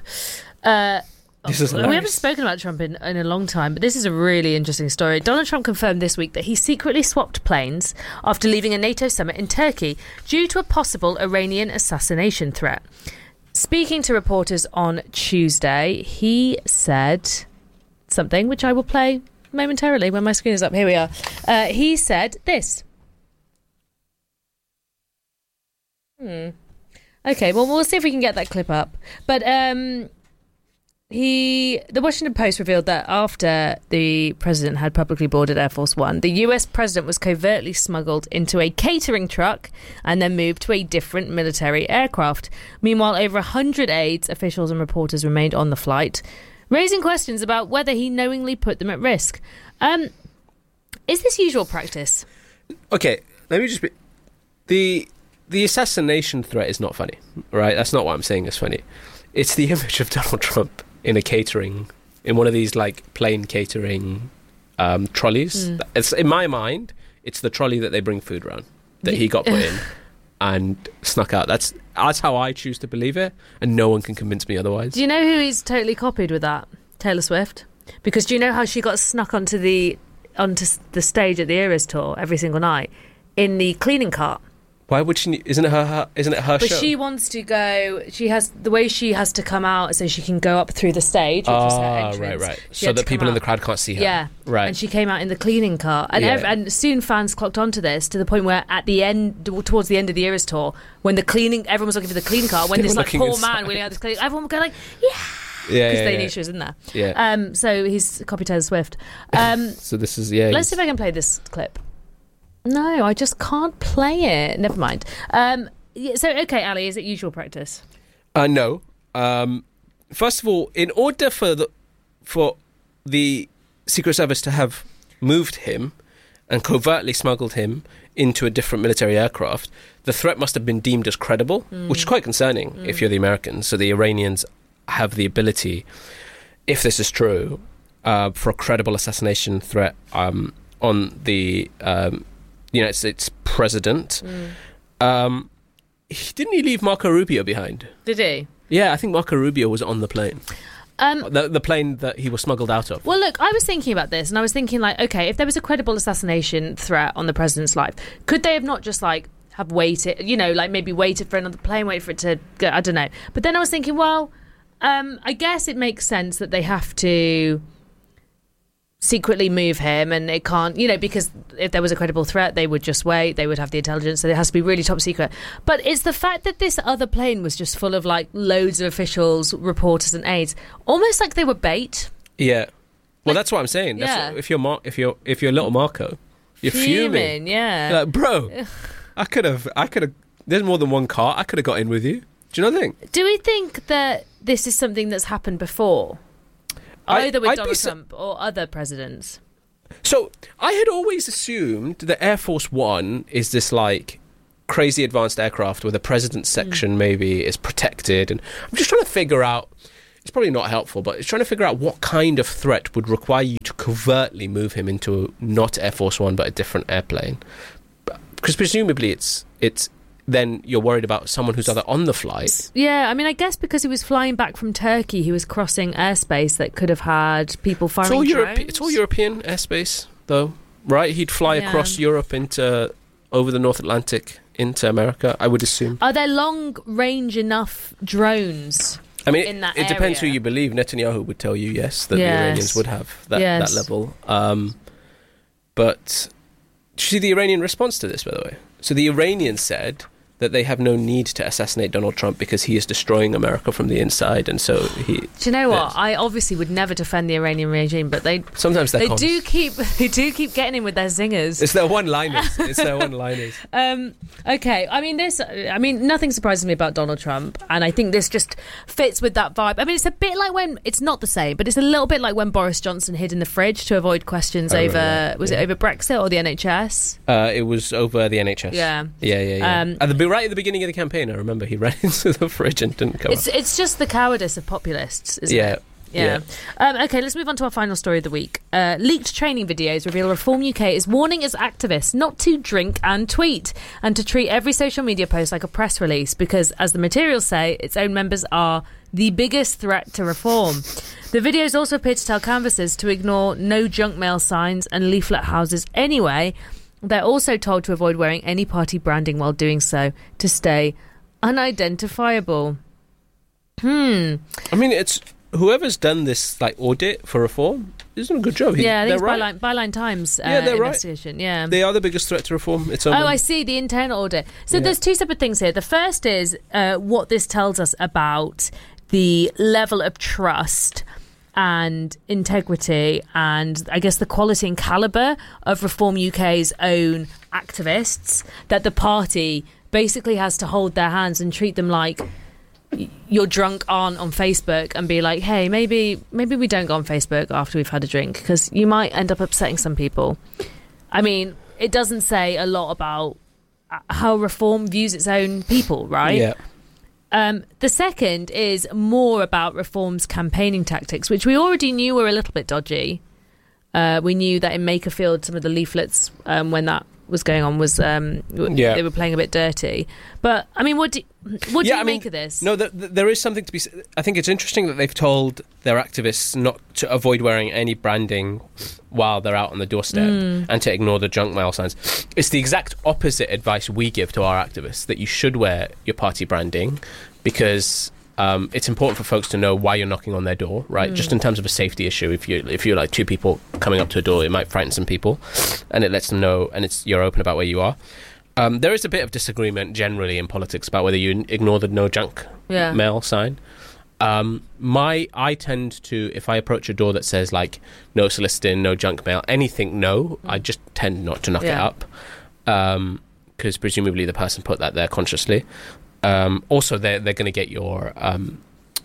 Uh, This is we haven't hilarious. spoken about Trump in, in a long time, but this is a really interesting story. Donald Trump confirmed this week that he secretly swapped planes after leaving a NATO summit in Turkey due to a possible Iranian assassination threat. Speaking to reporters on Tuesday, he said something which I will play momentarily when my screen is up. Here we are. Uh, he said this. Hmm. Okay, well, we'll see if we can get that clip up. But um, he, the Washington Post revealed that after the president had publicly boarded Air Force One, the U S president was covertly smuggled into a catering truck and then moved to a different military aircraft. Meanwhile, over one hundred aides, officials and reporters remained on the flight, raising questions about whether he knowingly put them at risk. Um, is this usual practice? Okay, let me just be... The... The assassination threat is not funny, right? That's not what I'm saying is funny. It's the image of Donald Trump in a catering, in one of these, like, plane catering um, trolleys. Mm. It's, in my mind, it's the trolley that they bring food around, that he got put in and snuck out. That's, that's how I choose to believe it, and no one can convince me otherwise. Do you know who he's totally copied with that? Taylor Swift. Because do you know how she got snuck onto the onto the stage at the Eras tour every single night in the cleaning cart? Why would she... Isn't it her, her, isn't it her But show? she wants to go. She has the way she has to come out so she can go up through the stage, which is her Ah, entrance. right, right. She So had that to come people in the out. crowd can't see her. Yeah, Right. And she came out in the cleaning cart, and Yeah. ev- and soon fans clocked onto this to the point where at the end, towards the end of the Eras tour, when the cleaning, everyone was looking for the cleaning cart, when They this were like looking poor inside. man wheeling out this cleaning, everyone would go like, yeah, Yeah, because yeah, they yeah. knew she was in there. Yeah. Um. So he's copied Taylor Swift. Um. So this is... Yeah. Let's see he's- if I can play this clip. No, I just can't play it. Never mind. Um. yeah, So okay, Ali, is it usual practice? Uh, no. Um, first of all, in order for the for the Secret Service to have moved him and covertly smuggled him into a different military aircraft, the threat must have been deemed as credible, Mm. which is quite concerning Mm. if you're the Americans. So the Iranians have the ability, if this is true, uh, for a credible assassination threat um, on the um, United States president. Mm. Um, he, didn't he leave Marco Rubio behind? Did he? Yeah, I think Marco Rubio was on the plane. Um, the, the plane that he was smuggled out of. Well, look, I was thinking about this, and I was thinking, like, okay, if there was a credible assassination threat on the president's life, could they have not just, like, have waited, you know, like maybe waited for another plane, wait for it to go, I don't know. But then I was thinking, well, um, I guess it makes sense that they have to secretly move him, and it can't, you know, because if there was a credible threat, they would just wait, they would have the intelligence, so it has to be really top secret. But it's the fact that this other plane was just full of like loads of officials, reporters and aides, almost like they were bait. Yeah, well, like, that's what I'm saying. That's yeah. what, if you're Mar- if you're if you're little Marco, you're fuming. fuming yeah, you're like, bro, I could have, I could have. There's more than one car. I could have got in with you. Do you not think? Do we think that this is something that's happened before? Either with I'd Donald su- Trump or other presidents. So I had always assumed that Air Force One is this like crazy advanced aircraft where the president's section mm. maybe is protected, and I'm just trying to figure out. It's probably not helpful, but it's trying to figure out what kind of threat would require you to covertly move him into not Air Force One but a different airplane, because presumably it's it's. Then you're worried about someone who's either on the flight. Yeah, I mean, I guess because he was flying back from Turkey, he was crossing airspace that could have had people firing it's all drones. Europe- It's all European airspace, though, right? He'd fly yeah. across Europe into over the North Atlantic into America, I would assume. Are there long-range enough drones? I mean, in that it, it depends who area? you believe. Netanyahu would tell you yes that yes. the Iranians would have that, yes. that level. Um, but did you see the Iranian response to this, by the way? So the Iranians said that they have no need to assassinate Donald Trump because he is destroying America from the inside, and so he. Do you know what? I obviously would never defend the Iranian regime, but they sometimes they cons. do keep they do keep getting in with their zingers. It's their one-liners. It's their one-liners. Um, okay, I mean this. I mean nothing surprises me about Donald Trump, and I think this just fits with that vibe. I mean, it's a bit like when it's not the same, but it's a little bit like when Boris Johnson hid in the fridge to avoid questions oh, over. Right, right. Was yeah. it over Brexit or the N H S? Uh, it was over the N H S. Yeah, yeah, yeah. yeah. Um, at the right at the beginning of the campaign. I remember he ran into the fridge and didn't come It's up. it's just the cowardice of populists, isn't yeah. it? Yeah. yeah. Um, okay, let's move on to our final story of the week. Uh, leaked training videos reveal Reform U K is warning its activists not to drink and tweet, and to treat every social media post like a press release, because, as the materials say, its own members are the biggest threat to reform. The videos also appear to tell canvassers to ignore no junk mail signs and leaflet houses anyway. They're also told to avoid wearing any party branding while doing so, to stay unidentifiable. Hmm. I mean, it's whoever's done this like audit for reform is doing a good job. He, yeah, I think it's right. Byline, Byline Times uh, yeah, they're investigation. Right. Yeah, they are the biggest threat to reform. It's oh, I see the internal audit. So yeah. there's two separate things here. The first is uh, what this tells us about the level of trust and integrity, and I guess the quality and calibre of Reform U K's own activists, that the party basically has to hold their hands and treat them like your drunk aunt on Facebook, and be like, hey, maybe maybe we don't go on Facebook after we've had a drink, because you might end up upsetting some people. I mean, it doesn't say a lot about how Reform views its own people, right? Yeah. Um, the second is more about Reform's campaigning tactics, which we already knew were a little bit dodgy. Uh, we knew that in Makerfield, some of the leaflets, um, when that was going on, was um, yeah. they were playing a bit dirty. But, I mean, what do, what do yeah, you I make mean, of this? No, the, the, there is something to be... I think it's interesting that they've told their activists not to avoid wearing any branding while they're out on the doorstep, mm. and to ignore the junk mail signs. It's the exact opposite advice we give to our activists, that you should wear your party branding, because um, it's important for folks to know why you're knocking on their door, right? Mm. Just in terms of a safety issue. If you if you're like two people coming up to a door, it might frighten some people, and it lets them know, and it's you're open about where you are. Um, there is a bit of disagreement generally in politics about whether you ignore the no junk yeah. mail sign. Um, my I tend to, if I approach a door that says like no soliciting, no junk mail, anything no, mm. I just tend not to knock yeah. it up, because um, presumably the person put that there consciously. Um, also, they're they're going to get your um,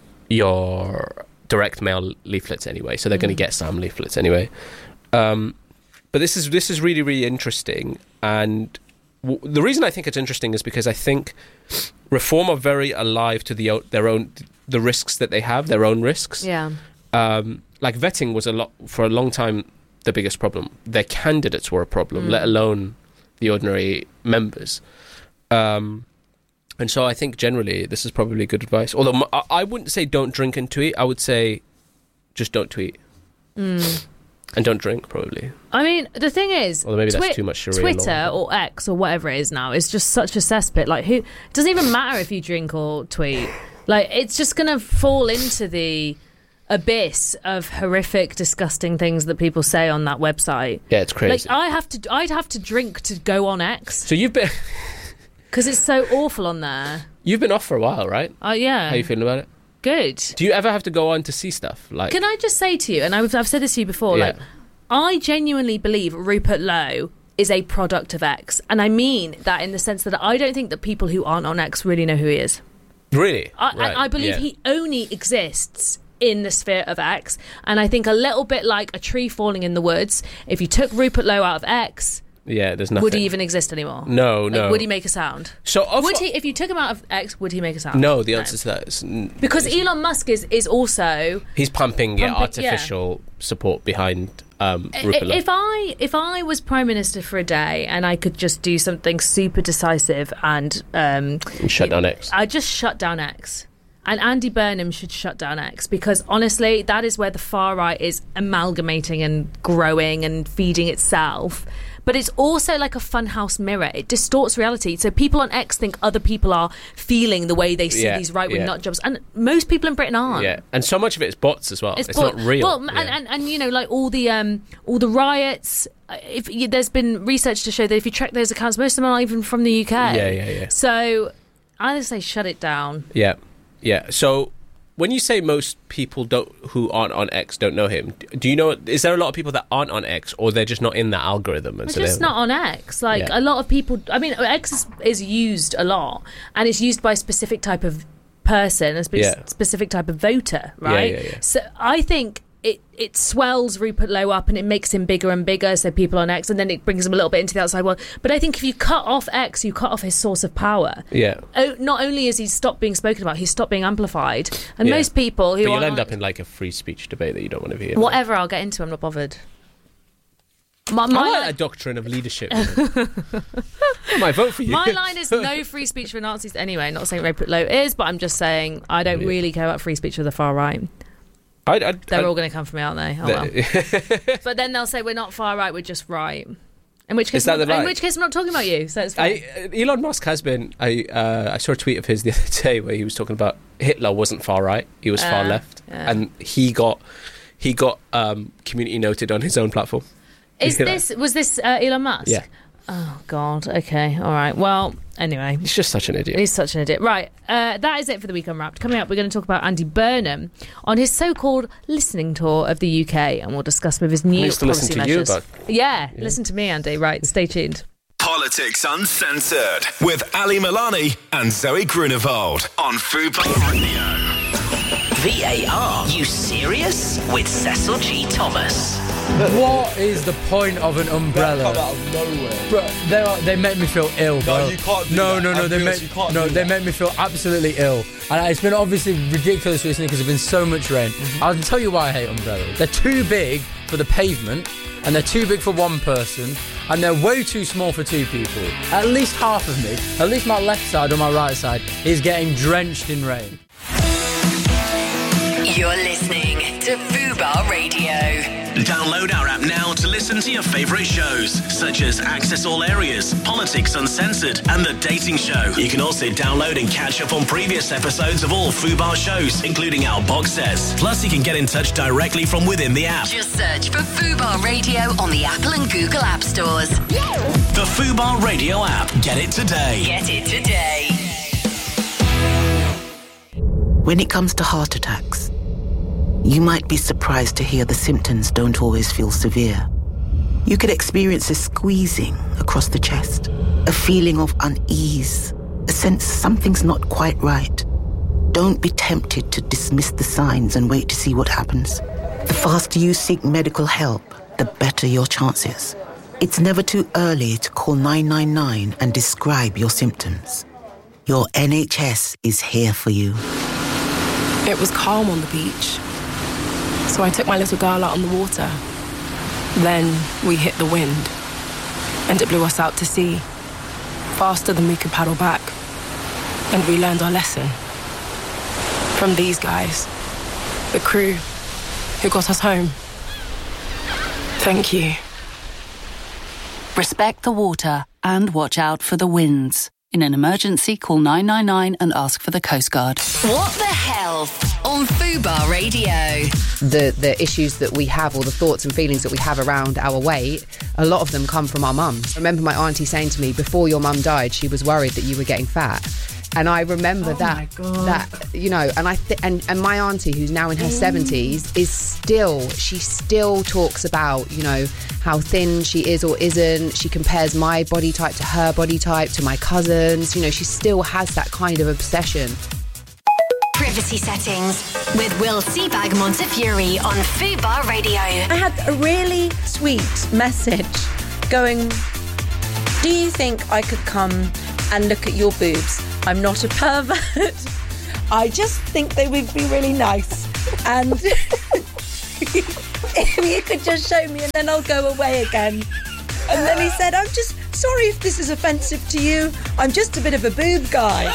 your direct mail leaflets anyway, so they're mm. going to get some leaflets anyway. Um, but this is this is really really interesting, and w- the reason I think it's interesting is because I think Reform are very alive to the their own the risks that they have, their own risks. Yeah. Um, like vetting was a lot for a long time the biggest problem. Their candidates were a problem, mm. let alone the ordinary members. Um, and so I think generally this is probably good advice. Although m- I, I wouldn't say don't drink and tweet. I would say just don't tweet. Mm. And don't drink, probably. I mean, the thing is, Although maybe that's Twi- too much Sharia Twitter law. or X or whatever it is now is just such a cesspit. Like, who? It doesn't even matter if you drink or tweet. Like, it's just going to fall into the abyss of horrific, disgusting things that people say on that website. Yeah, it's crazy. Like, I have to, I'd have to drink to go on X. So you've been... Because it's so awful on there. You've been off for a while, right? Oh, yeah. How are you feeling about it? Good. Do you ever have to go on to see stuff? Like, Can I just say to you, and I've, I've said this to you before, Yeah. like, I genuinely believe Rupert Lowe is a product of X. And I mean that in the sense that I don't think that people who aren't on X really know who he is. Really? I, Right, I, I believe yeah. he only exists in the sphere of X. And I think a little bit like a tree falling in the woods, if you took Rupert Lowe out of X, Yeah, there's nothing. would he even exist anymore? No, Like, no. would he make a sound? So of would what- he, if you took him out of X, would he make a sound? No, the answer to that is... n- Because is- Elon Musk is, is also... He's pumping, yeah, Pumping- yeah. artificial support behind um, I- Rupert Lowe. If I if I was Prime Minister for a day and I could just do something super decisive and um, And shut down X. I'd just shut down X. And Andy Burnham should shut down X because honestly, that is where the far right is amalgamating and growing and feeding itself. But it's also like a funhouse mirror. It distorts reality. So people on X think other people are feeling the way they see Yeah, these right-wing yeah. nut jobs. And most people in Britain aren't. Yeah, and so much of it is bots as well. It's, bought- not real. Well, Yeah. and, and, and you know, like all the um, all the riots. uh, If you, there's been research to show that if you track those accounts, most of them are not even from the U K. Yeah, yeah, yeah. So I would say shut it down. Yeah, yeah. So when you say most people don't who aren't on X don't know him, do you know? Is there a lot of people that aren't on X, or they're just not in that algorithm? And It's so they just haven't- not on X. Like Yeah. a lot of people. I mean, X is, is used a lot, and it's used by a specific type of person, a spe- Yeah. specific type of voter, Yeah, right? yeah, yeah. So I think it it swells Rupert Lowe up and it makes him bigger and bigger. So people on X, and then it brings him a little bit into the outside world. But I think if you cut off X, you cut off his source of power. Yeah. Oh, not only is he stopped being spoken about, he's stopped being amplified. And Yeah. most people who But you'll aren't end on up in like a free speech debate that you don't want to be in. whatever I'll get into, I'm not bothered. My, I my, like that doctrine of leadership. I might vote for you. my line is no free speech for Nazis. Anyway, not saying Rupert Lowe is, but I'm just saying I don't Yeah. really care about free speech for the far right. I, I, They're I- all going to come for me, aren't they? Oh, well. But then they'll say we're not far right, we're just right. In which case, Is that the in right? which case, I'm not talking about you. So it's fine. I, uh, Elon Musk has been. I uh, I saw a tweet of his the other day where he was talking about Hitler wasn't far right; he was far Uh, left, yeah. and he got he got um, community noted on his own platform. Is You hear this was this uh, Elon Musk? Yeah. Oh God. Okay. All right. Well. Anyway. He's just such an idiot. He's such an idiot. Right. Uh, that is it for the Week Unwrapped. Coming up, we're going to talk about Andy Burnham on his so-called listening tour of the U K, and we'll discuss some of his new used to policy listen to you, measures. but- yeah, listen to me, Andy. Right. Stay tuned. Politics Uncensored with Ali Milani and Zoe Grunewald on Fubar Radio. V A R, you serious? With Cecil G. Thomas. What is the point of an umbrella? Come out of nowhere. Bro, they are, they make me feel ill, bro. No, you can't do no, that. no, no, I'm they serious, make you can't no, do they that. make me feel absolutely ill. And it's been obviously ridiculous recently because there's been so much rain. Mm-hmm. I'll tell you why I hate umbrellas. They're too big for the pavement, and they're too big for one person, and they're way too small for two people. At least half of me, at least my left side or my right side, is getting drenched in rain. You're listening to Fubar Radio. Download our app now to listen to your favourite shows, such as Access All Areas, Politics Uncensored, and The Dating Show. You can also download and catch up on previous episodes of all Fubar shows, including our box sets. Plus, you can get in touch directly from within the app. Just search for Fubar Radio on the Apple and Google App Stores. The Fubar Radio app. Get it today. Get it today. When it comes to heart attacks, you might be surprised to hear the symptoms don't always feel severe. You could experience a squeezing across the chest, a feeling of unease, a sense something's not quite right. Don't be tempted to dismiss the signs and wait to see what happens. The faster you seek medical help, the better your chances. It's never too early to call nine nine nine and describe your symptoms. Your N H S is here for you. It was calm on the beach, so I took my little girl out on the water. Then we hit the wind, And it blew us out to sea, faster than we could paddle back. And we learned our lesson. From these guys, the crew who got us home. Thank you. Respect the water and watch out for the winds. In an emergency, call nine nine nine and ask for the Coast Guard. What the Health on Fubar Radio. The the issues that we have, or the thoughts and feelings that we have around our weight, a lot of them come from our mums. I remember my auntie saying to me, before your mum died, she was worried that you were getting fat. And I remember Oh that, my God. that you know, and I th- and and my auntie, who's now in her seventies, is still she still talks about, you know, how thin she is or isn't. She compares my body type to her body type, to my cousins. You know, she still has that kind of obsession. Privacy settings with Will Seabag Montefiore on Fubar Radio. I had a really sweet message going, do you think I could come and look at your boobs? I'm not a pervert. I just think they would be really nice. And if you could just show me and then I'll go away again. And then he said, I'm just sorry if this is offensive to you. I'm just a bit of a boob guy.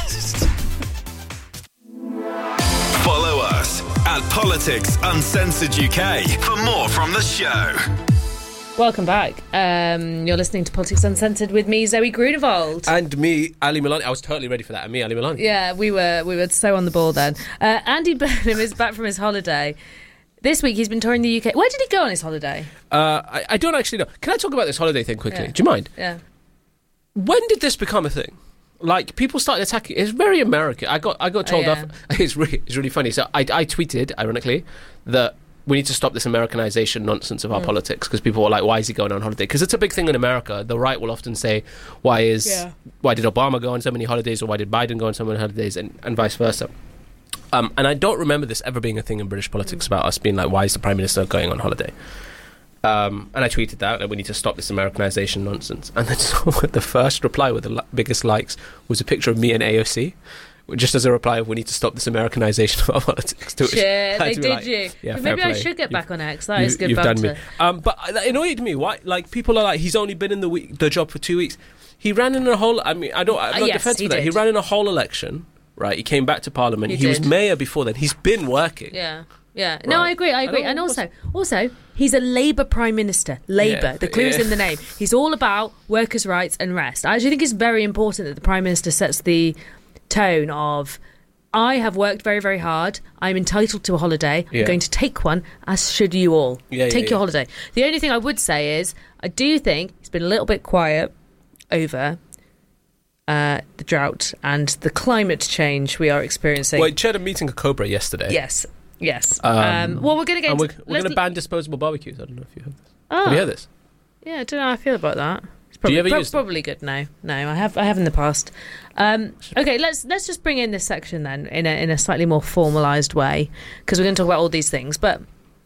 Follow us at Politics Uncensored U K for more from the show. Welcome back. Um, you're listening to Politics Uncensored with me, Zoe Grunewald. And me, Ali Milani. I was totally ready for that. And me, Ali Milani. Yeah, we were we were so on the ball then. Uh, Andy Burnham is back from his holiday. This week he's been touring the U K. Where did he go on his holiday? Uh, I, I don't actually know. Can I talk about this holiday thing quickly? Yeah. Do you mind? Yeah. When did this become a thing? Like, people started attacking. It's very American. I got I got told Oh, yeah. off. It's really it's really funny. So I I tweeted, ironically, that we need to stop this Americanization nonsense of our Mm. politics, because people were like, why is he going on holiday? Because it's a big thing in America. The right will often say, why is Yeah. why did Obama go on so many holidays, or why did Biden go on so many holidays, and, and vice versa. Um, and I don't remember this ever being a thing in British politics about us being like, why is the Prime Minister going on holiday? Um, and I tweeted that, that we need to stop this Americanization nonsense. And then so the first reply with the li- biggest likes was a picture of me and A O C, just as a reply of we need to stop this Americanization of our politics. To which Shit, I had they to be did like, you. Yeah, But fair maybe I play. should get You've- back on X. That you- is good You've banter. done me. Um, but that annoyed me. Why? Like, people are like, he's only been in the week, the job for two weeks. He ran in a whole. I mean, I don't. I'm Uh, not yes, defensive he of that. He did. ran in a whole election. Right. He came back to Parliament. He He, was did. mayor before then. He's been working. Yeah. Yeah. No, Right. I agree. I I agree. don't- And also, also, he's a Labour Prime Minister. Labour. Yeah. The clue is Yeah. in the name. He's all about workers' rights and rest. I actually think it's very important that the Prime Minister sets the tone of, I have worked very, very hard. I'm entitled to a holiday. Yeah. I'm going to take one, as should you all. Yeah, yeah, take your yeah. holiday. The only thing I would say is, I do think he's been a little bit quiet over uh, the drought and the climate change we are experiencing. Well, he chaired a meeting at Cobra yesterday. Yes. Yes. Um, Um, well, we're going to get and into... we're, we're let's- going to ban disposable barbecues. I don't know if you heard this. Oh. Have you heard this? Yeah, I don't know how I feel about that. It's Do probably, you ever prob- use them? probably good. No, no, I have. I have in the past. Um, okay, let's let's just bring in this section then in a in a slightly more formalised way, because we're going to talk about all these things. But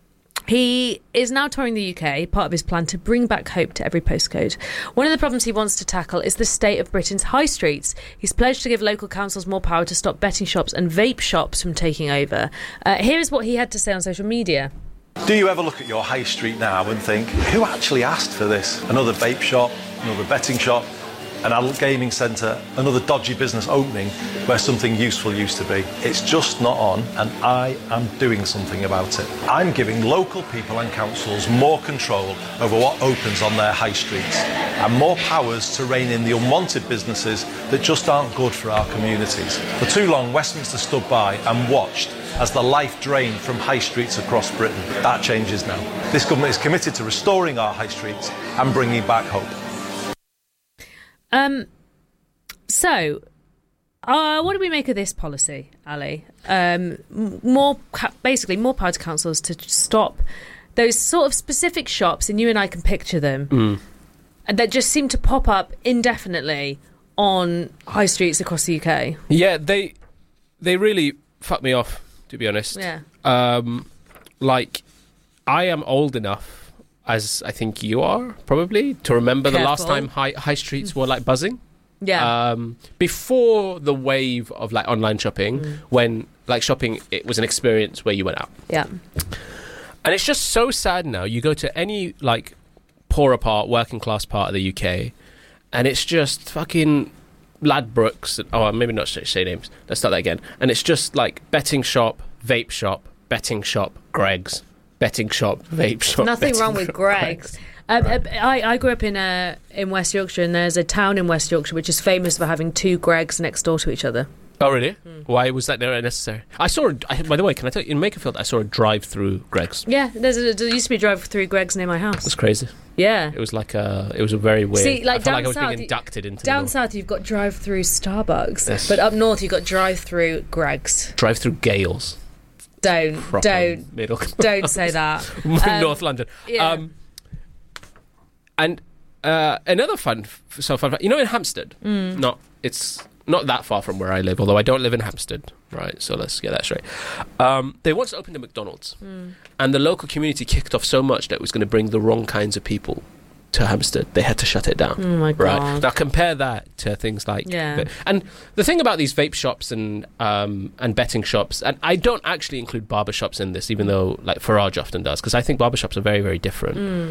he is now touring the U K, part of his plan to bring back hope to every postcode. One of the problems he wants to tackle is the state of Britain's high streets. He's pledged to give local councils more power to stop betting shops and vape shops from taking over. Uh, here is what he had to say on social media. Do you ever look at your high street now and think, who actually asked for this? Another vape shop, another betting shop, an adult gaming centre, another dodgy business opening where something useful used to be. It's just not on, and I am doing something about it. I'm giving local people and councils more control over what opens on their high streets and more powers to rein in the unwanted businesses that just aren't good for our communities. For too long, Westminster stood by and watched as the life drained from high streets across Britain. That changes now. This government is committed to restoring our high streets and bringing back hope. Um. So, uh, what do we make of this policy, Ali? Um, m- more, ca- basically, more power to councils to stop those sort of specific shops, and you and I can picture them, Mm. and that just seem to pop up indefinitely on high streets across the U K. Yeah, they they really fucked me off, to be honest. Yeah. Um, like, I am old enough, as I think you are, probably, to remember the last Careful. time high, high streets were, like, buzzing. Yeah. Um, before the wave of, like, online shopping, Mm. when, like, shopping, it was an experience where you went out. Yeah. And it's just so sad now. You go to any, like, poorer part, working class part of the U K, and it's just fucking Ladbrokes. Oh, maybe not say names. Let's start that again. And it's just like betting shop, vape shop, betting shop, Greggs, betting shop, vape shop. Nothing betting wrong with shop, Greggs. Um, right. I, I grew up in uh, in West Yorkshire, and there's a town in West Yorkshire which is famous for having two Greggs next door to each other. Oh, really? Mm. Why was that necessary? I saw, a, I, by the way, can I tell you, in Makerfield, I saw a drive-through Greggs. Yeah, there's a, there used to be a drive-through Greggs near my house. That's crazy. Yeah. It was like a, it was a very weird, See, like I felt down like I was south, being inducted into Down the south, you've got drive-through Starbucks, yes. but up north, you've got drive-through Greggs. Drive-through Gales. Don't, Proper don't, middle don't say that. um, North London. Yeah. Um, and uh, another fun, so fun, you know, in Hampstead, Mm. not it's not that far from where I live, although I don't live in Hampstead, right? So let's get that straight. Um, they once opened a McDonald's, Mm. and the local community kicked off so much that it was going to bring the wrong kinds of people to Hampstead. They had to shut it down. Oh my right? God. Now compare that to things like Yeah. and the thing about these vape shops and um, and betting shops, and I don't actually include barber shops in this, even though like Farage often does, because I think barber shops are very, very different. Mm.